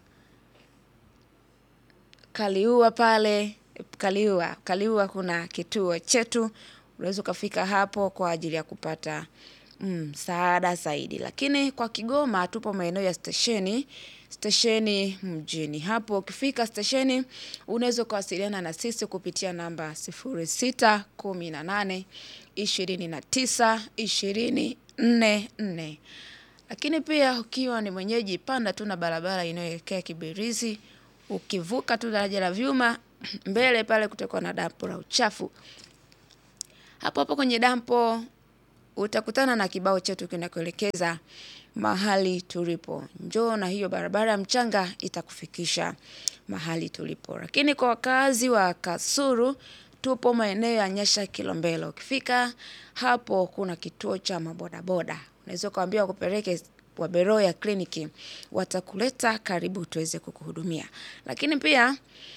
Speaker 1: Kaliua pale, Kaliua, Kaliua kuna kituo chetu. Unaweza ukafika hapo kwa ajili ya kupata msaada mm, zaidi. Lakini kwa Kigoma tupo maeneo ya stesheni, stesheni mjini. Hapo ukifika stesheni unaweza kuwasiliana na sisi kupitia namba sifuri sita kumi na nane ishirini na tisa ishirini nne nne. Lakini pia ukiwa ni mwenyeji, panda tu na barabara inayoelekea Kibirizi, ukivuka tu daraja la vyuma, mbele pale kutakuwa na dampo la uchafu. Hapo hapo kwenye dampo utakutana na kibao chetu kinakuelekeza mahali tulipo. Njoo na hiyo barabara ya mchanga itakufikisha mahali tulipo. Lakini kwa wakazi wa Kasulu, tupo maeneo ya Nyasha Kilombero. Ukifika hapo kuna kituo cha mabodaboda. Unaweza kuambia kupeleke kwa Beroya kliniki, watakuleta karibu tuweze kukuhudumia. Lakini pia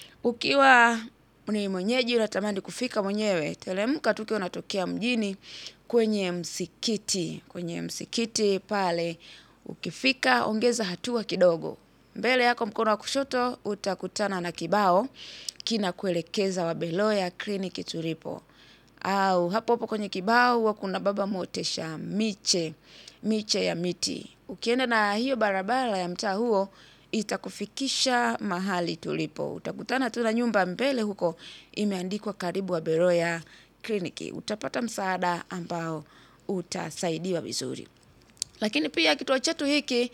Speaker 1: ukiwa ni mwenyeji unatamani kufika mwenyewe, teremka tu ukiwa unatokea mjini kwenye msikiti, kwenye msikiti pale. Ukifika ongeza hatua kidogo, mbele yako mkono wa kushoto utakutana na kibao kinakuelekeza wa Beroya kliniki tulipo. Au hapo hapo kwenye kibao huwa kuna baba muotesha miche, miche ya miti. Ukienda na hiyo barabara ya mtaa huo itakufikisha mahali tulipo. Utakutana tu na nyumba mbele huko imeandikwa karibu wa Beroya kliniki. Utapata msaada ambao utasaidiwa vizuri. Lakini pia kituo chetu hiki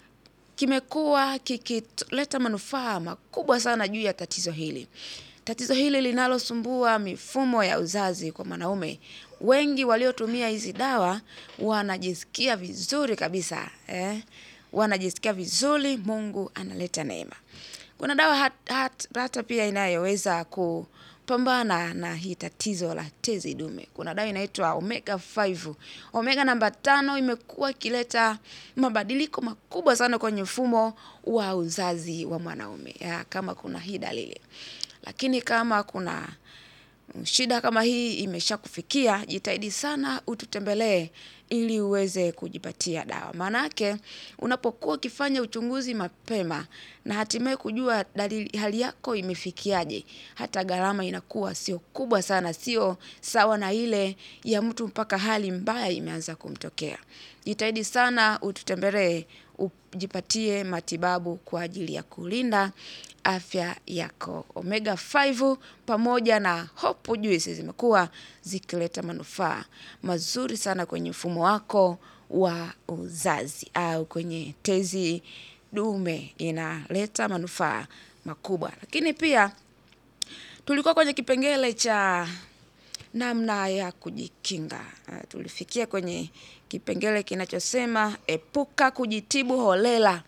Speaker 1: kimekuwa kikileta manufaa makubwa sana juu ya tatizo hili. Tatizo hili linalosumbua mifumo ya uzazi kwa wanaume. Wengi waliotumia hizi dawa wanajisikia vizuri kabisa. Eh? Wanajisikia vizuri, Mungu analeta neema. Kuna dawa hat, hat, hata pia inayoweza kupambana na hii tatizo la tezi dume. Kuna dawa inaitwa Omega tano. Omega namba tano imekuwa ikileta mabadiliko makubwa sana kwenye mfumo wa uzazi wa mwanaume. Ya, kama kuna hii dalili. Lakini kama kuna shida kama hii imeshakufikia, jitahidi sana ututembelee ili uweze kujipatia dawa. Maanake unapokuwa ukifanya uchunguzi mapema na hatimaye kujua dalili hali yako imefikiaje, hata gharama inakuwa sio kubwa sana, sio sawa na ile ya mtu mpaka hali mbaya imeanza kumtokea. Jitahidi sana ututembelee ujipatie matibabu kwa ajili ya kulinda afya yako. Omega tano pamoja na Hope Juice zimekuwa zikileta manufaa mazuri sana kwenye mfumo wako wa uzazi au kwenye tezi dume, inaleta manufaa makubwa. Lakini pia tulikuwa kwenye kipengele cha namna ya kujikinga. Uh, tulifikia kwenye kipengele kinachosema epuka kujitibu holela.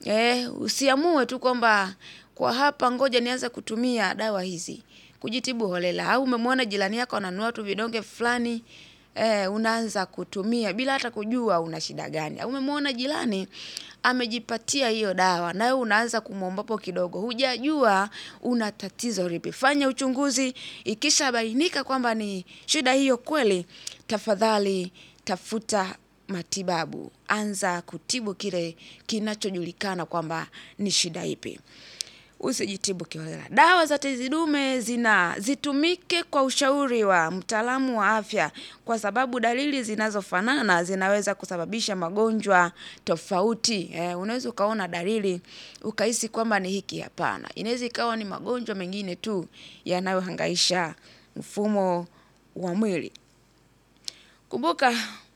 Speaker 1: Eh, usiamue tu kwamba kwa hapa ngoja nianze kutumia dawa hizi. Kujitibu holela. Au umemwona jirani yako ananunua tu vidonge fulani, eh, unaanza kutumia bila hata kujua una shida gani. Au umemwona jirani amejipatia hiyo dawa na wewe unaanza kumwombapo kidogo, hujajua una tatizo lipi. Fanya uchunguzi, ikishabainika kwamba ni shida hiyo kweli, tafadhali tafuta matibabu. Anza kutibu kile kinachojulikana kwamba ni shida ipi. Usijitibu kiholela. Dawa za tezi dume zina zitumike kwa ushauri wa mtaalamu wa afya, kwa sababu dalili zinazofanana zinaweza kusababisha magonjwa tofauti. Eh, unaweza ukaona dalili ukahisi kwamba ni hiki, hapana. Inaweza ikawa ni magonjwa mengine tu yanayohangaisha mfumo wa mwili. Kumbuka,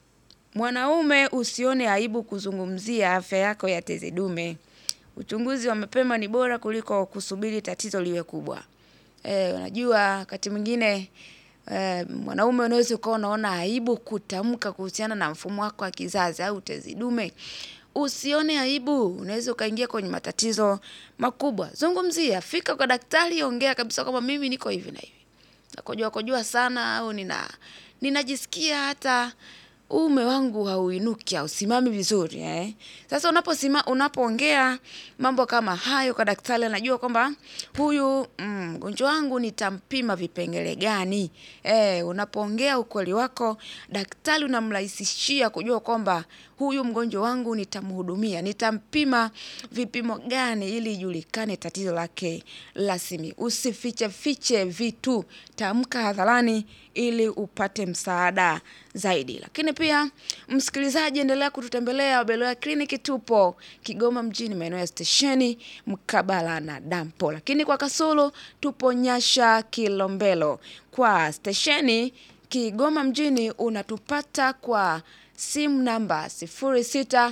Speaker 1: mwanaume usione aibu kuzungumzia afya yako ya tezi dume. Uchunguzi wa mapema ni bora kuliko kusubiri tatizo liwe kubwa. Eh, unajua wakati mwingine eh, mwanaume unaweza ukawa unaona aibu kutamka kuhusiana na mfumo wako wa kizazi au tezi dume. Usione aibu, unaweza ukaingia kwenye matatizo makubwa. Zungumzia, fika kwa daktari, ongea kabisa kwamba mimi niko hivi na hivi. Nakojua kojua sana au nina ninajisikia hata uume wangu hauinuki au simami vizuri, eh. Sasa unaposima unapoongea mambo kama hayo kwa daktari, anajua kwamba huyu mgonjwa mm, wangu nitampima vipengele gani. Eh, unapoongea ukweli wako, daktari unamrahisishia kujua kwamba huyu mgonjwa wangu nitamhudumia, nitampima vipimo gani ili ijulikane tatizo lake rasmi. Usifiche fiche vitu, tamka hadharani ili upate msaada zaidi. Lakini pia msikilizaji, endelea kututembelea Beroya kliniki. Tupo Kigoma mjini maeneo ya stesheni mkabala na dampo. Lakini kwa Kasulu tupo Nyasha Kilombero. Kwa stesheni Kigoma mjini unatupata kwa simu namba sifuri sita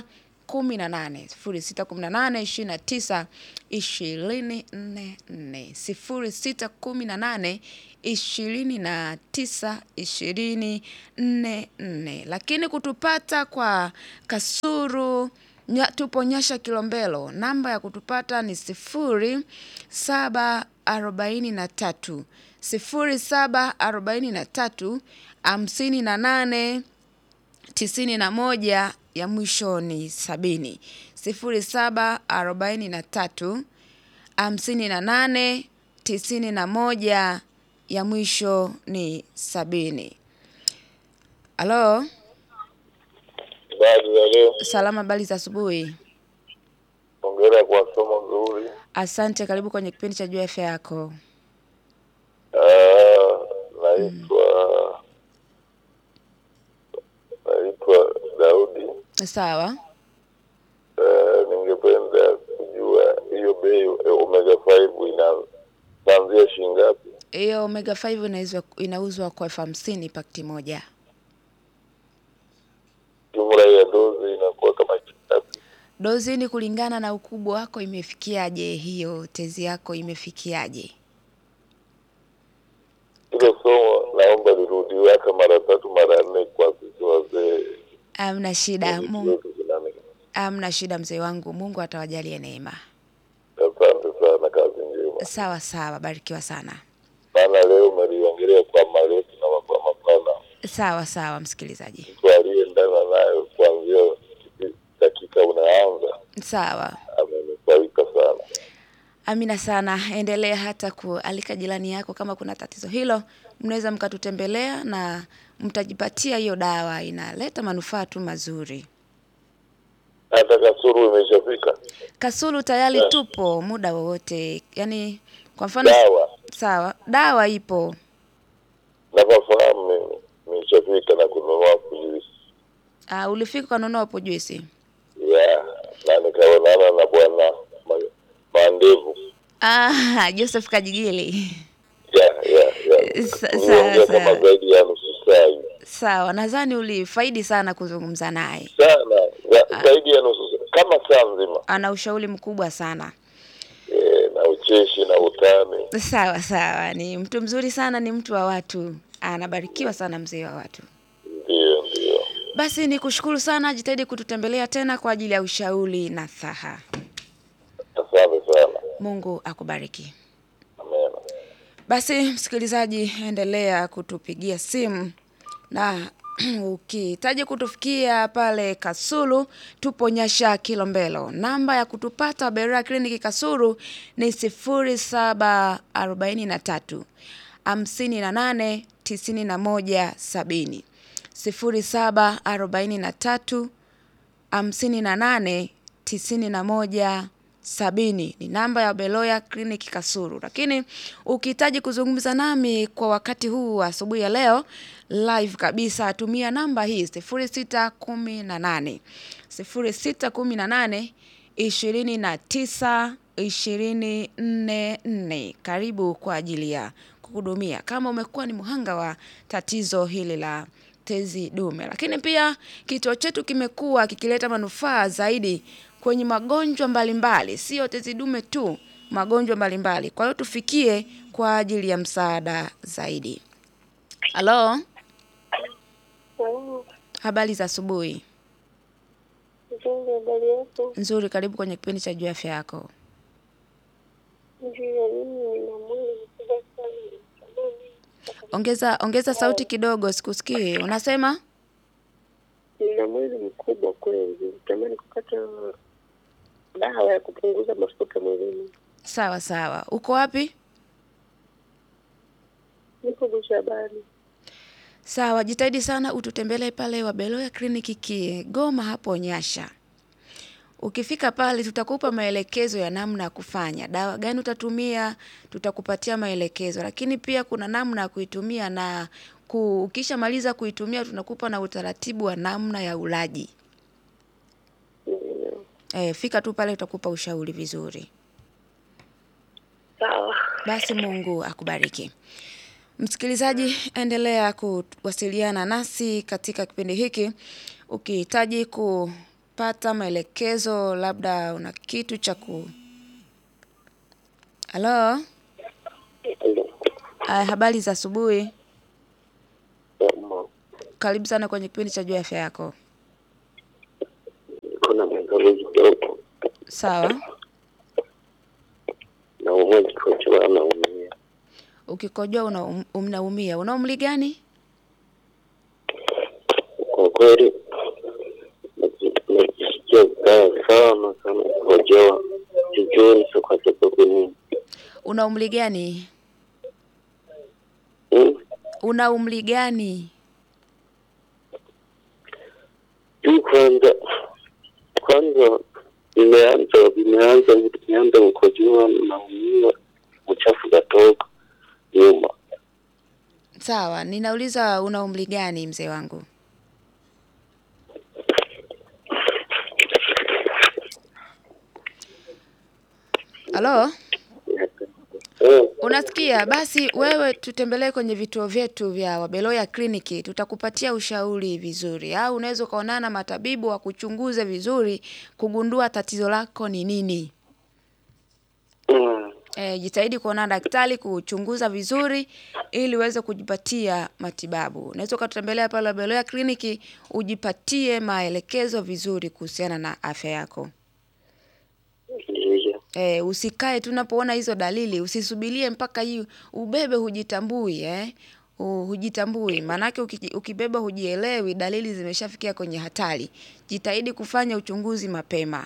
Speaker 1: kumi na nane sifuri sita kumi na nane ishirini na tisa ishirini nne nne sifuri sita kumi na nane ishirini na tisa ishirini nne nne. Lakini kutupata kwa Kasulu nya, tupo Nyasha Kilombero, namba ya kutupata ni sifuri saba arobaini na tatu sifuri saba arobaini na tatu hamsini na nane tisini na moja ya mwisho ni sabini. Sifuri saba arobaini na tatu hamsini na nane tisini na moja ya mwisho ni sabini. Halo.
Speaker 2: Baadhi ya leo.
Speaker 1: Salama, bali za asubuhi.
Speaker 2: Hongera kwa somo nzuri.
Speaker 1: Asante, karibu kwenye kipindi cha Jua Afya Yako.
Speaker 2: Ah, naitwa naitwa Daudi.
Speaker 1: Sawa.
Speaker 2: Eh, ningependa kujua hiyo bei omega five inaanzia shilingi ngapi?
Speaker 1: Hiyo omega five inauzwa inauzwa kwa elfu hamsini pakiti moja.
Speaker 2: Jumla ya dozi inakuwa kama ngapi?
Speaker 1: Dozi ni kulingana na ukubwa wako imefikiaje, hiyo tezi yako imefikiaje.
Speaker 2: Hilo somo naomba lirudiwe hata mara tatu mara nne kwa sisi wazee.
Speaker 1: Hamna shida, Mungu. Hamna shida mzee wangu, Mungu atawajalia neema.
Speaker 2: Asante sana, kazi njema.
Speaker 1: Sawa sawa, barikiwa sana.
Speaker 2: Maana leo umeliongelea kwa marefu na kwa mapana.
Speaker 1: Sawa sawa msikilizaji.
Speaker 2: Tualie ndana nayo kuanzia dakika unaanza.
Speaker 1: Sawa.
Speaker 2: Amenufaika sana.
Speaker 1: Amina sana. Endelea hata kualika jirani yako kama kuna tatizo hilo, mnaweza mkatutembelea na mtajipatia hiyo dawa, inaleta manufaa tu mazuri.
Speaker 2: Hata Kasulu imeshafika.
Speaker 1: Kasulu tayari yeah. Tupo muda wowote. Yaani kwa mfano
Speaker 2: dawa.
Speaker 1: Sawa, dawa ipo.
Speaker 2: Nafahamu nimeshafika na kununua hapo juisi.
Speaker 1: Ah, ulifika kununua hapo juisi?
Speaker 2: Yeah, na nikaonana na bwana Mandevu.
Speaker 1: Ah, Joseph Kajigili.
Speaker 2: Yeah, yeah, yeah.
Speaker 1: Sawa sawa.
Speaker 2: Zaidi ya nusu saa.
Speaker 1: Sawa, nadhani ulifaidi sana kuzungumza naye.
Speaker 2: Sana, zaidi ya nusu kama saa nzima.
Speaker 1: Ana ushauri mkubwa sana.
Speaker 2: Eh, na ucheshi na utani.
Speaker 1: Sawa sawa, ni mtu mzuri sana, ni mtu wa watu. Anabarikiwa sana mzee wa watu.
Speaker 2: Ndio, ndio.
Speaker 1: Basi nikushukuru sana, jitahidi kututembelea tena kwa ajili ya ushauri na saha.
Speaker 2: Asante sana.
Speaker 1: Mungu akubariki.
Speaker 2: Amen.
Speaker 1: Basi msikilizaji, endelea kutupigia simu na ukihitaji kutufikia pale Kasulu, tupo Nyasha Kilombero. Namba ya kutupata Berea Clinic Kasulu ni sifuri saba arobaini na tatu hamsini na nane tisini na moja sabini. sifuri saba arobaini na tatu hamsini na nane tisini na moja sabini ni namba ya Berea Clinic Kasulu. Lakini ukihitaji kuzungumza nami kwa wakati huu asubuhi ya leo live kabisa, tumia namba hii sifuri sita kumi na nane sifuri sita kumi na nane ishirini na tisa ishirini nne nne. Karibu kwa ajili ya kuhudumia kama umekuwa ni mhanga wa tatizo hili la tezi dume. Lakini pia kituo chetu kimekuwa kikileta manufaa zaidi kwenye magonjwa mbalimbali, sio tezi dume tu, magonjwa mbalimbali. Kwa hiyo tufikie kwa ajili ya msaada zaidi. Halo?
Speaker 3: Hello.
Speaker 1: Habari za asubuhi.
Speaker 3: Nzuri, habari yako?
Speaker 1: Nzuri, karibu kwenye kipindi cha Jua Afya Yako.
Speaker 3: Ndio, mimi nina mwili mkubwa sana.
Speaker 1: Ongeza ongeza sauti kidogo, sikusikii. Unasema?
Speaker 3: Nina mwili mkubwa kweli. Natamani kukata dawa ya kupunguza mafuta mwilini.
Speaker 1: Sawa sawa. Uko wapi?
Speaker 3: Niko Bushabani.
Speaker 1: Sawa, jitahidi sana ututembelee pale wa Berea Clinic Kigoma hapo Nyasha. Ukifika pale tutakupa maelekezo ya namna ya kufanya. Dawa gani utatumia, tutakupatia maelekezo. Lakini pia kuna namna ya kuitumia na ku, ukisha maliza kuitumia tunakupa na utaratibu wa namna ya ulaji.
Speaker 3: Ndio.
Speaker 1: Eh, fika tu pale tutakupa ushauri vizuri.
Speaker 3: Sawa.
Speaker 1: Basi Mungu akubariki. Msikilizaji, endelea kuwasiliana nasi katika kipindi hiki. Ukihitaji ku kupata maelekezo, labda una kitu cha ku Halo? Ay, habari za asubuhi. Karibu sana kwenye kipindi cha Jua Afya Yako.
Speaker 3: Kuna mwanzo kidogo.
Speaker 1: Sawa.
Speaker 3: Na umoja kwa anaumia.
Speaker 1: Ukikojoa una um, unaumia. Una umri gani?
Speaker 3: Kwa kweli najisikia vibaya sana sana kukojoa. Sijui ni kwa sababu nini.
Speaker 1: Una umri gani?
Speaker 3: Hmm?
Speaker 1: Una umri gani?
Speaker 3: Juu kwanza kwanza nimeanza nimeanza nimeanza kukojoa na umia uchafu gatoka nyuma.
Speaker 1: Sawa, ninauliza una umri gani mzee wangu? Halo? Unasikia? Basi wewe tutembelee kwenye vituo vyetu vya Wabeloya Kliniki, tutakupatia ushauri vizuri. Au unaweza kaonana matabibu wa kuchunguze vizuri kugundua tatizo lako ni nini.
Speaker 3: Mm.
Speaker 1: E, jitahidi kuona daktari kuchunguza vizuri ili uweze kujipatia matibabu. Unaweza kutembelea pale Wabeloya Kliniki ujipatie maelekezo vizuri kuhusiana na afya yako. Eh, usikae tunapoona hizo dalili, usisubirie mpaka hii ubebe hujitambui eh. Uh, hujitambui. Manake ukibeba hujielewi, dalili zimeshafikia kwenye hatari. Jitahidi kufanya uchunguzi mapema.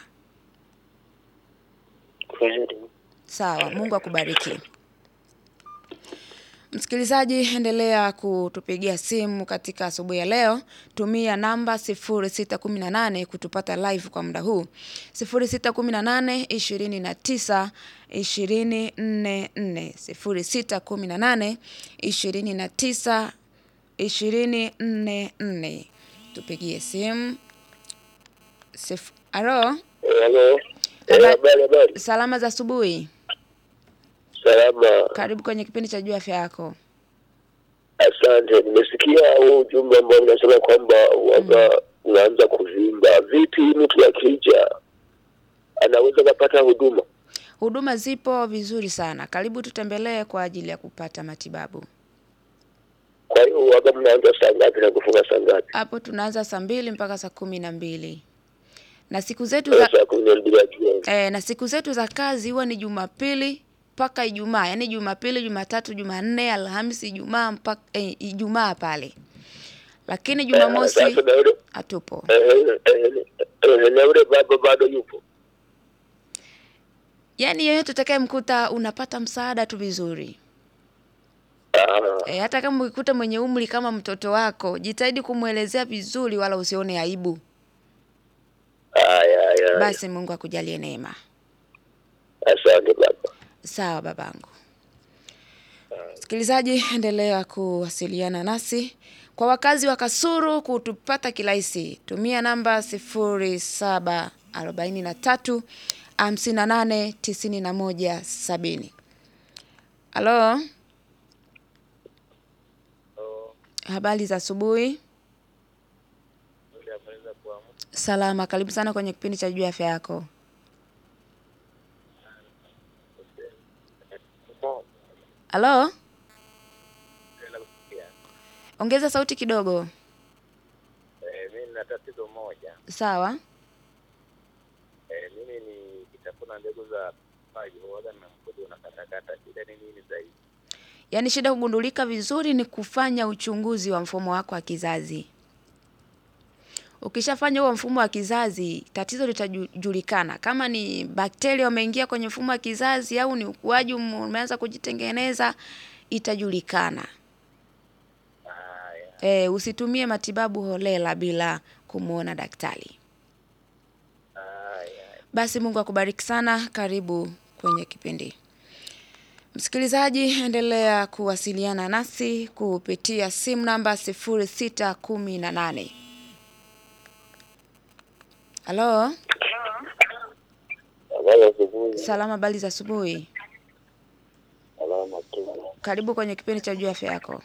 Speaker 3: Kweli.
Speaker 1: Sawa, Mungu akubariki. Msikilizaji, endelea kutupigia simu katika asubuhi ya leo. Tumia namba sifuri sita kumi na nane kutupata live kwa muda huu. sifuri sita kumi na nane ishirini na tisa ishirini na nne sifuri sita kumi na nane ishirini na tisa ishirini na nne. Tupigie simu. Sif... Halo?
Speaker 3: Halo.
Speaker 1: Habari, habari. Salama za asubuhi.
Speaker 3: Salama.
Speaker 1: Karibu kwenye kipindi cha Jua Afya Yako.
Speaker 3: Asante. Nimesikia huu ujumbe ambao unasema kwamba waga mm. unaanza kuvimba. Vipi mtu akija anaweza kupata huduma?
Speaker 1: Huduma zipo vizuri sana. Karibu tutembelee kwa ajili ya kupata matibabu.
Speaker 3: Kwa hiyo waga mnaanza saa ngapi na kufunga saa ngapi?
Speaker 1: Hapo tunaanza saa mbili mpaka saa kumi na mbili. Na siku zetu za eh, na siku zetu za kazi huwa ni Jumapili mpaka Ijumaa, yani Jumapili, Jumatatu, Jumanne, Alhamisi, Ijumaa mpaka eh, Ijumaa pale. Lakini Jumamosi hatupo.
Speaker 3: Eh eh na ule baba bado yupo.
Speaker 1: Yaani yeyote utakayemkuta unapata msaada tu vizuri.
Speaker 3: Ah.
Speaker 1: Eh, hata kama ukikuta mwenye umri kama mtoto wako, jitahidi kumuelezea vizuri wala usione aibu.
Speaker 3: Aya aya.
Speaker 1: Basi Mungu akujalie neema.
Speaker 3: Asante baba.
Speaker 1: Sawa babangu. Sikilizaji, endelea kuwasiliana nasi. Kwa wakazi wa Kasulu kutupata kirahisi, tumia namba sifuri saba arobaini na tatu hamsini na nane tisini na moja sabini. Halo? Habari za asubuhi. Salama, karibu sana kwenye kipindi cha Jua Afya Yako. Halo? Ongeza sauti kidogo.
Speaker 4: Eh, mimi nina tatizo moja.
Speaker 1: Sawa.
Speaker 4: Eh, mimi ni kitafuna mbegu za paji huaga na mkojo unakatakata. Shida ni nini zaidi?
Speaker 1: Yaani shida kugundulika vizuri ni kufanya uchunguzi wa mfumo wako wa kizazi. Ukishafanya huo mfumo wa kizazi, tatizo litajulikana. Kama ni bakteria wameingia kwenye mfumo wa kizazi au ni ukuaji umeanza kujitengeneza, itajulikana. Eh, usitumie matibabu holela bila kumuona daktari. Basi Mungu akubariki sana, karibu kwenye kipindi. Msikilizaji, endelea kuwasiliana nasi kupitia simu namba sifuri sita kumi na nane. Halo? Salama, habari za asubuhi.
Speaker 3: Salama tu.
Speaker 1: Karibu kwenye kipindi cha Jua Afya Yako.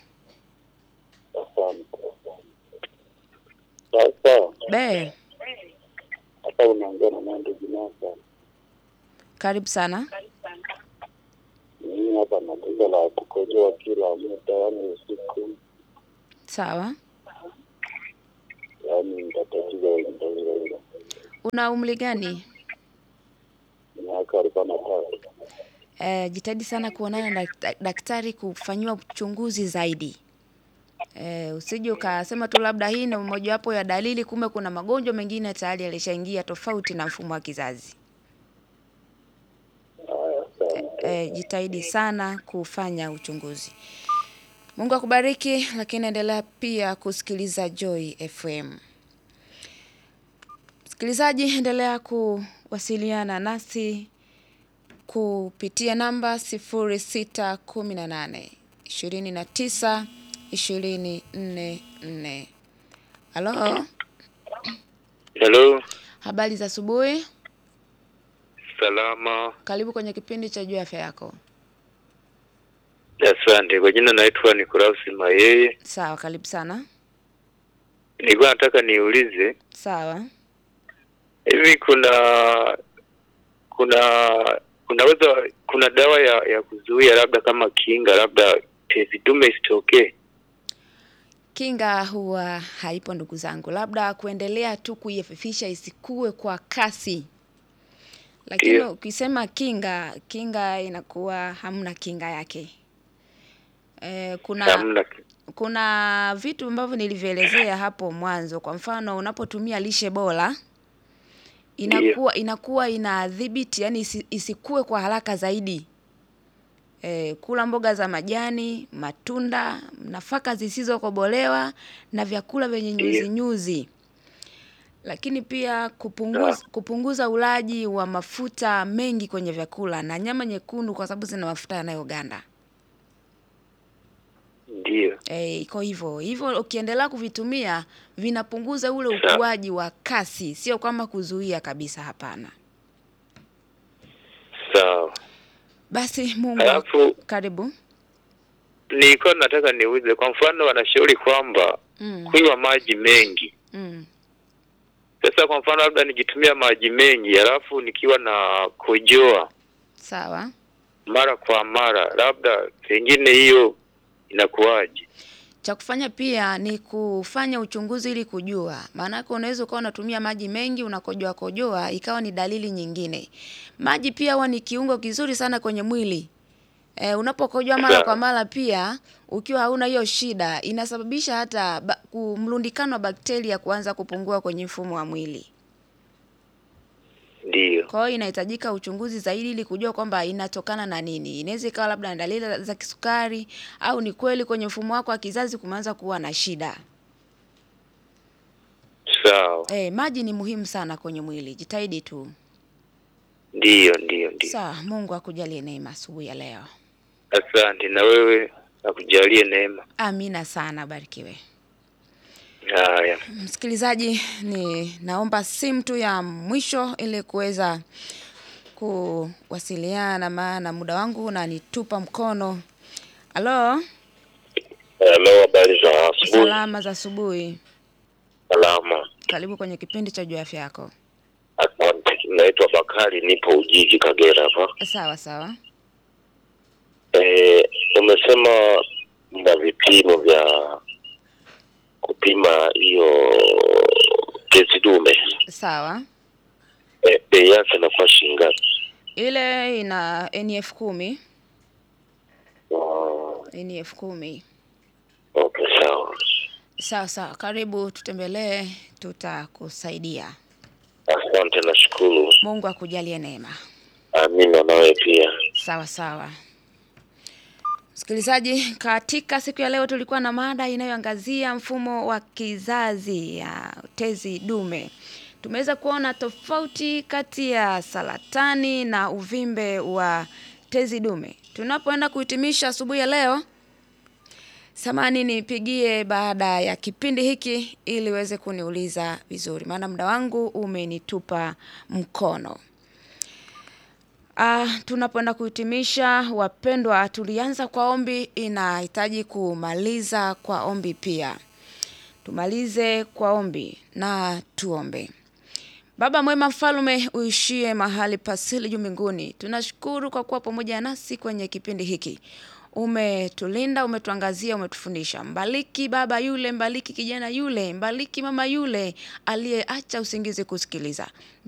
Speaker 3: Asante. Sasa.
Speaker 1: Be.
Speaker 3: hapa unaongea na Nando Jinasa.
Speaker 1: Karibu sana.
Speaker 3: Mimi hapa na tatizo la kukojoa kila muda, yani usiku.
Speaker 1: Sawa.
Speaker 3: Yani nitatizo hilo hilo.
Speaker 1: Una umri gani?
Speaker 3: Miaka arobaini na tatu.
Speaker 1: Eh, jitahidi sana kuonana na daktari kufanyiwa uchunguzi zaidi. Eh, usije ukasema tu labda hii ni mmoja wapo ya dalili, kumbe kuna magonjwa mengine tayari yalishaingia tofauti na mfumo wa kizazi. Eh, eh, jitahidi sana kufanya uchunguzi. Mungu akubariki, lakini endelea pia kusikiliza Joy F M. Msikilizaji, endelea kuwasiliana nasi kupitia namba sifuri sita kumi na nane ishirini na tisa ishirini nne nne. Halo.
Speaker 5: Hello.
Speaker 1: Habari za asubuhi?
Speaker 5: Salama.
Speaker 1: Karibu kwenye kipindi cha Jua Afya Yako.
Speaker 5: Asante. Kwa jina naitwa Nikolaus Mayeye.
Speaker 1: Sawa, karibu sana.
Speaker 5: Nilikuwa nataka niulize.
Speaker 1: Sawa.
Speaker 5: Hivi kuna kuna kunaweza kuna dawa ya ya kuzuia labda kama kinga labda tezi dume isitokee?
Speaker 1: Kinga huwa haipo ndugu zangu. Labda kuendelea tu kuififisha isikue kwa kasi. Lakini
Speaker 5: Yeah.
Speaker 1: ukisema kinga, kinga inakuwa hamna kinga yake. Eh, kuna
Speaker 5: Hamna.
Speaker 1: kuna vitu ambavyo nilivyoelezea hapo mwanzo. Kwa mfano unapotumia lishe bora inakuwa inakuwa inadhibiti, yani isi, isikue kwa haraka zaidi. E, kula mboga za majani, matunda, nafaka zisizokobolewa na vyakula vyenye nyuzi nyuzi. Lakini pia kupunguza kupunguza ulaji wa mafuta mengi kwenye vyakula na nyama nyekundu kwa sababu zina mafuta yanayoganda.
Speaker 5: Ndio.
Speaker 1: Eh, iko hivyo. Hivyo ukiendelea kuvitumia vinapunguza ule ukuaji wa kasi, sio kama kuzuia kabisa, hapana.
Speaker 5: Sawa.
Speaker 1: Basi Mungu
Speaker 5: Alafu
Speaker 1: karibu.
Speaker 5: nilikuwa nataka niulize, kwa mfano wanashauri kwamba
Speaker 1: Mm.
Speaker 5: kunywa maji mengi.
Speaker 1: Mm.
Speaker 5: Sasa kwa mfano labda nikitumia maji mengi alafu nikiwa na kojoa
Speaker 1: Sawa.
Speaker 5: mara kwa mara, labda pengine hiyo inakuwaje?
Speaker 1: Cha kufanya pia ni kufanya uchunguzi ili kujua. Maana unaweza ukawa unatumia maji mengi unakojoa kojoa ikawa ni dalili nyingine. Maji pia huwa ni kiungo kizuri sana kwenye mwili. E, unapokojoa mara kwa mara pia ukiwa hauna hiyo shida inasababisha hata ba, mlundikano wa bakteria kuanza kupungua kwenye mfumo wa mwili.
Speaker 5: Ndio.
Speaker 1: Kwa hiyo inahitajika uchunguzi zaidi ili kujua kwamba inatokana na nini. Inaweza ikawa labda na dalili za kisukari au ni kweli kwenye mfumo wako wa kizazi kumeanza kuwa na shida.
Speaker 5: Sawa.
Speaker 1: Eh, maji ni muhimu sana kwenye mwili. Jitahidi tu.
Speaker 5: Ndio, ndio, ndio.
Speaker 1: Sawa, Mungu akujalie neema asubuhi ya leo.
Speaker 5: Asante, na wewe akujalie neema.
Speaker 1: Amina sana, barikiwe.
Speaker 5: Haya.
Speaker 1: Msikilizaji, ni naomba simu tu ya mwisho ili kuweza kuwasiliana, maana muda wangu unanitupa mkono. Halo?
Speaker 3: Hello, habari za asubuhi.
Speaker 1: Salama za asubuhi.
Speaker 3: Salama.
Speaker 1: Karibu kwenye kipindi cha Jua Afya Yako.
Speaker 3: Asante. Naitwa Bakari, nipo Ujiji Kagera hapa.
Speaker 1: Sawa sawa.
Speaker 3: Eh, umesema na vipimo vya kupima hiyo tezi dume.
Speaker 1: Sawa.
Speaker 3: Eh, bei yake inakuwa shilingi ngapi?
Speaker 1: Ile ina N F kumi.
Speaker 3: Oh,
Speaker 1: N F kumi.
Speaker 3: okay, sawa.
Speaker 1: Sawa sawa, karibu tutembelee, tutakusaidia.
Speaker 3: Asante, nashukuru.
Speaker 1: Mungu akujalie neema.
Speaker 3: Amina, nawe pia.
Speaker 1: Sawa sawa. Msikilizaji, katika siku ya leo tulikuwa na mada inayoangazia mfumo wa kizazi ya tezi dume. Tumeweza kuona tofauti kati ya saratani na uvimbe wa tezi dume. Tunapoenda kuhitimisha asubuhi ya leo, samani nipigie baada ya kipindi hiki ili uweze kuniuliza vizuri, maana muda wangu umenitupa mkono. Ah, tunapoenda kuhitimisha, wapendwa, tulianza kwa ombi, inahitaji kumaliza kwa ombi pia. Tumalize kwa ombi na tuombe. Baba mwema mfalme uishie mahali pasili juu mbinguni. Tunashukuru kwa kuwa pamoja nasi kwenye kipindi hiki. Umetulinda, umetuangazia, umetufundisha. Mbariki baba yule, mbariki kijana yule, mbariki mama yule aliyeacha usingizi kusikiliza.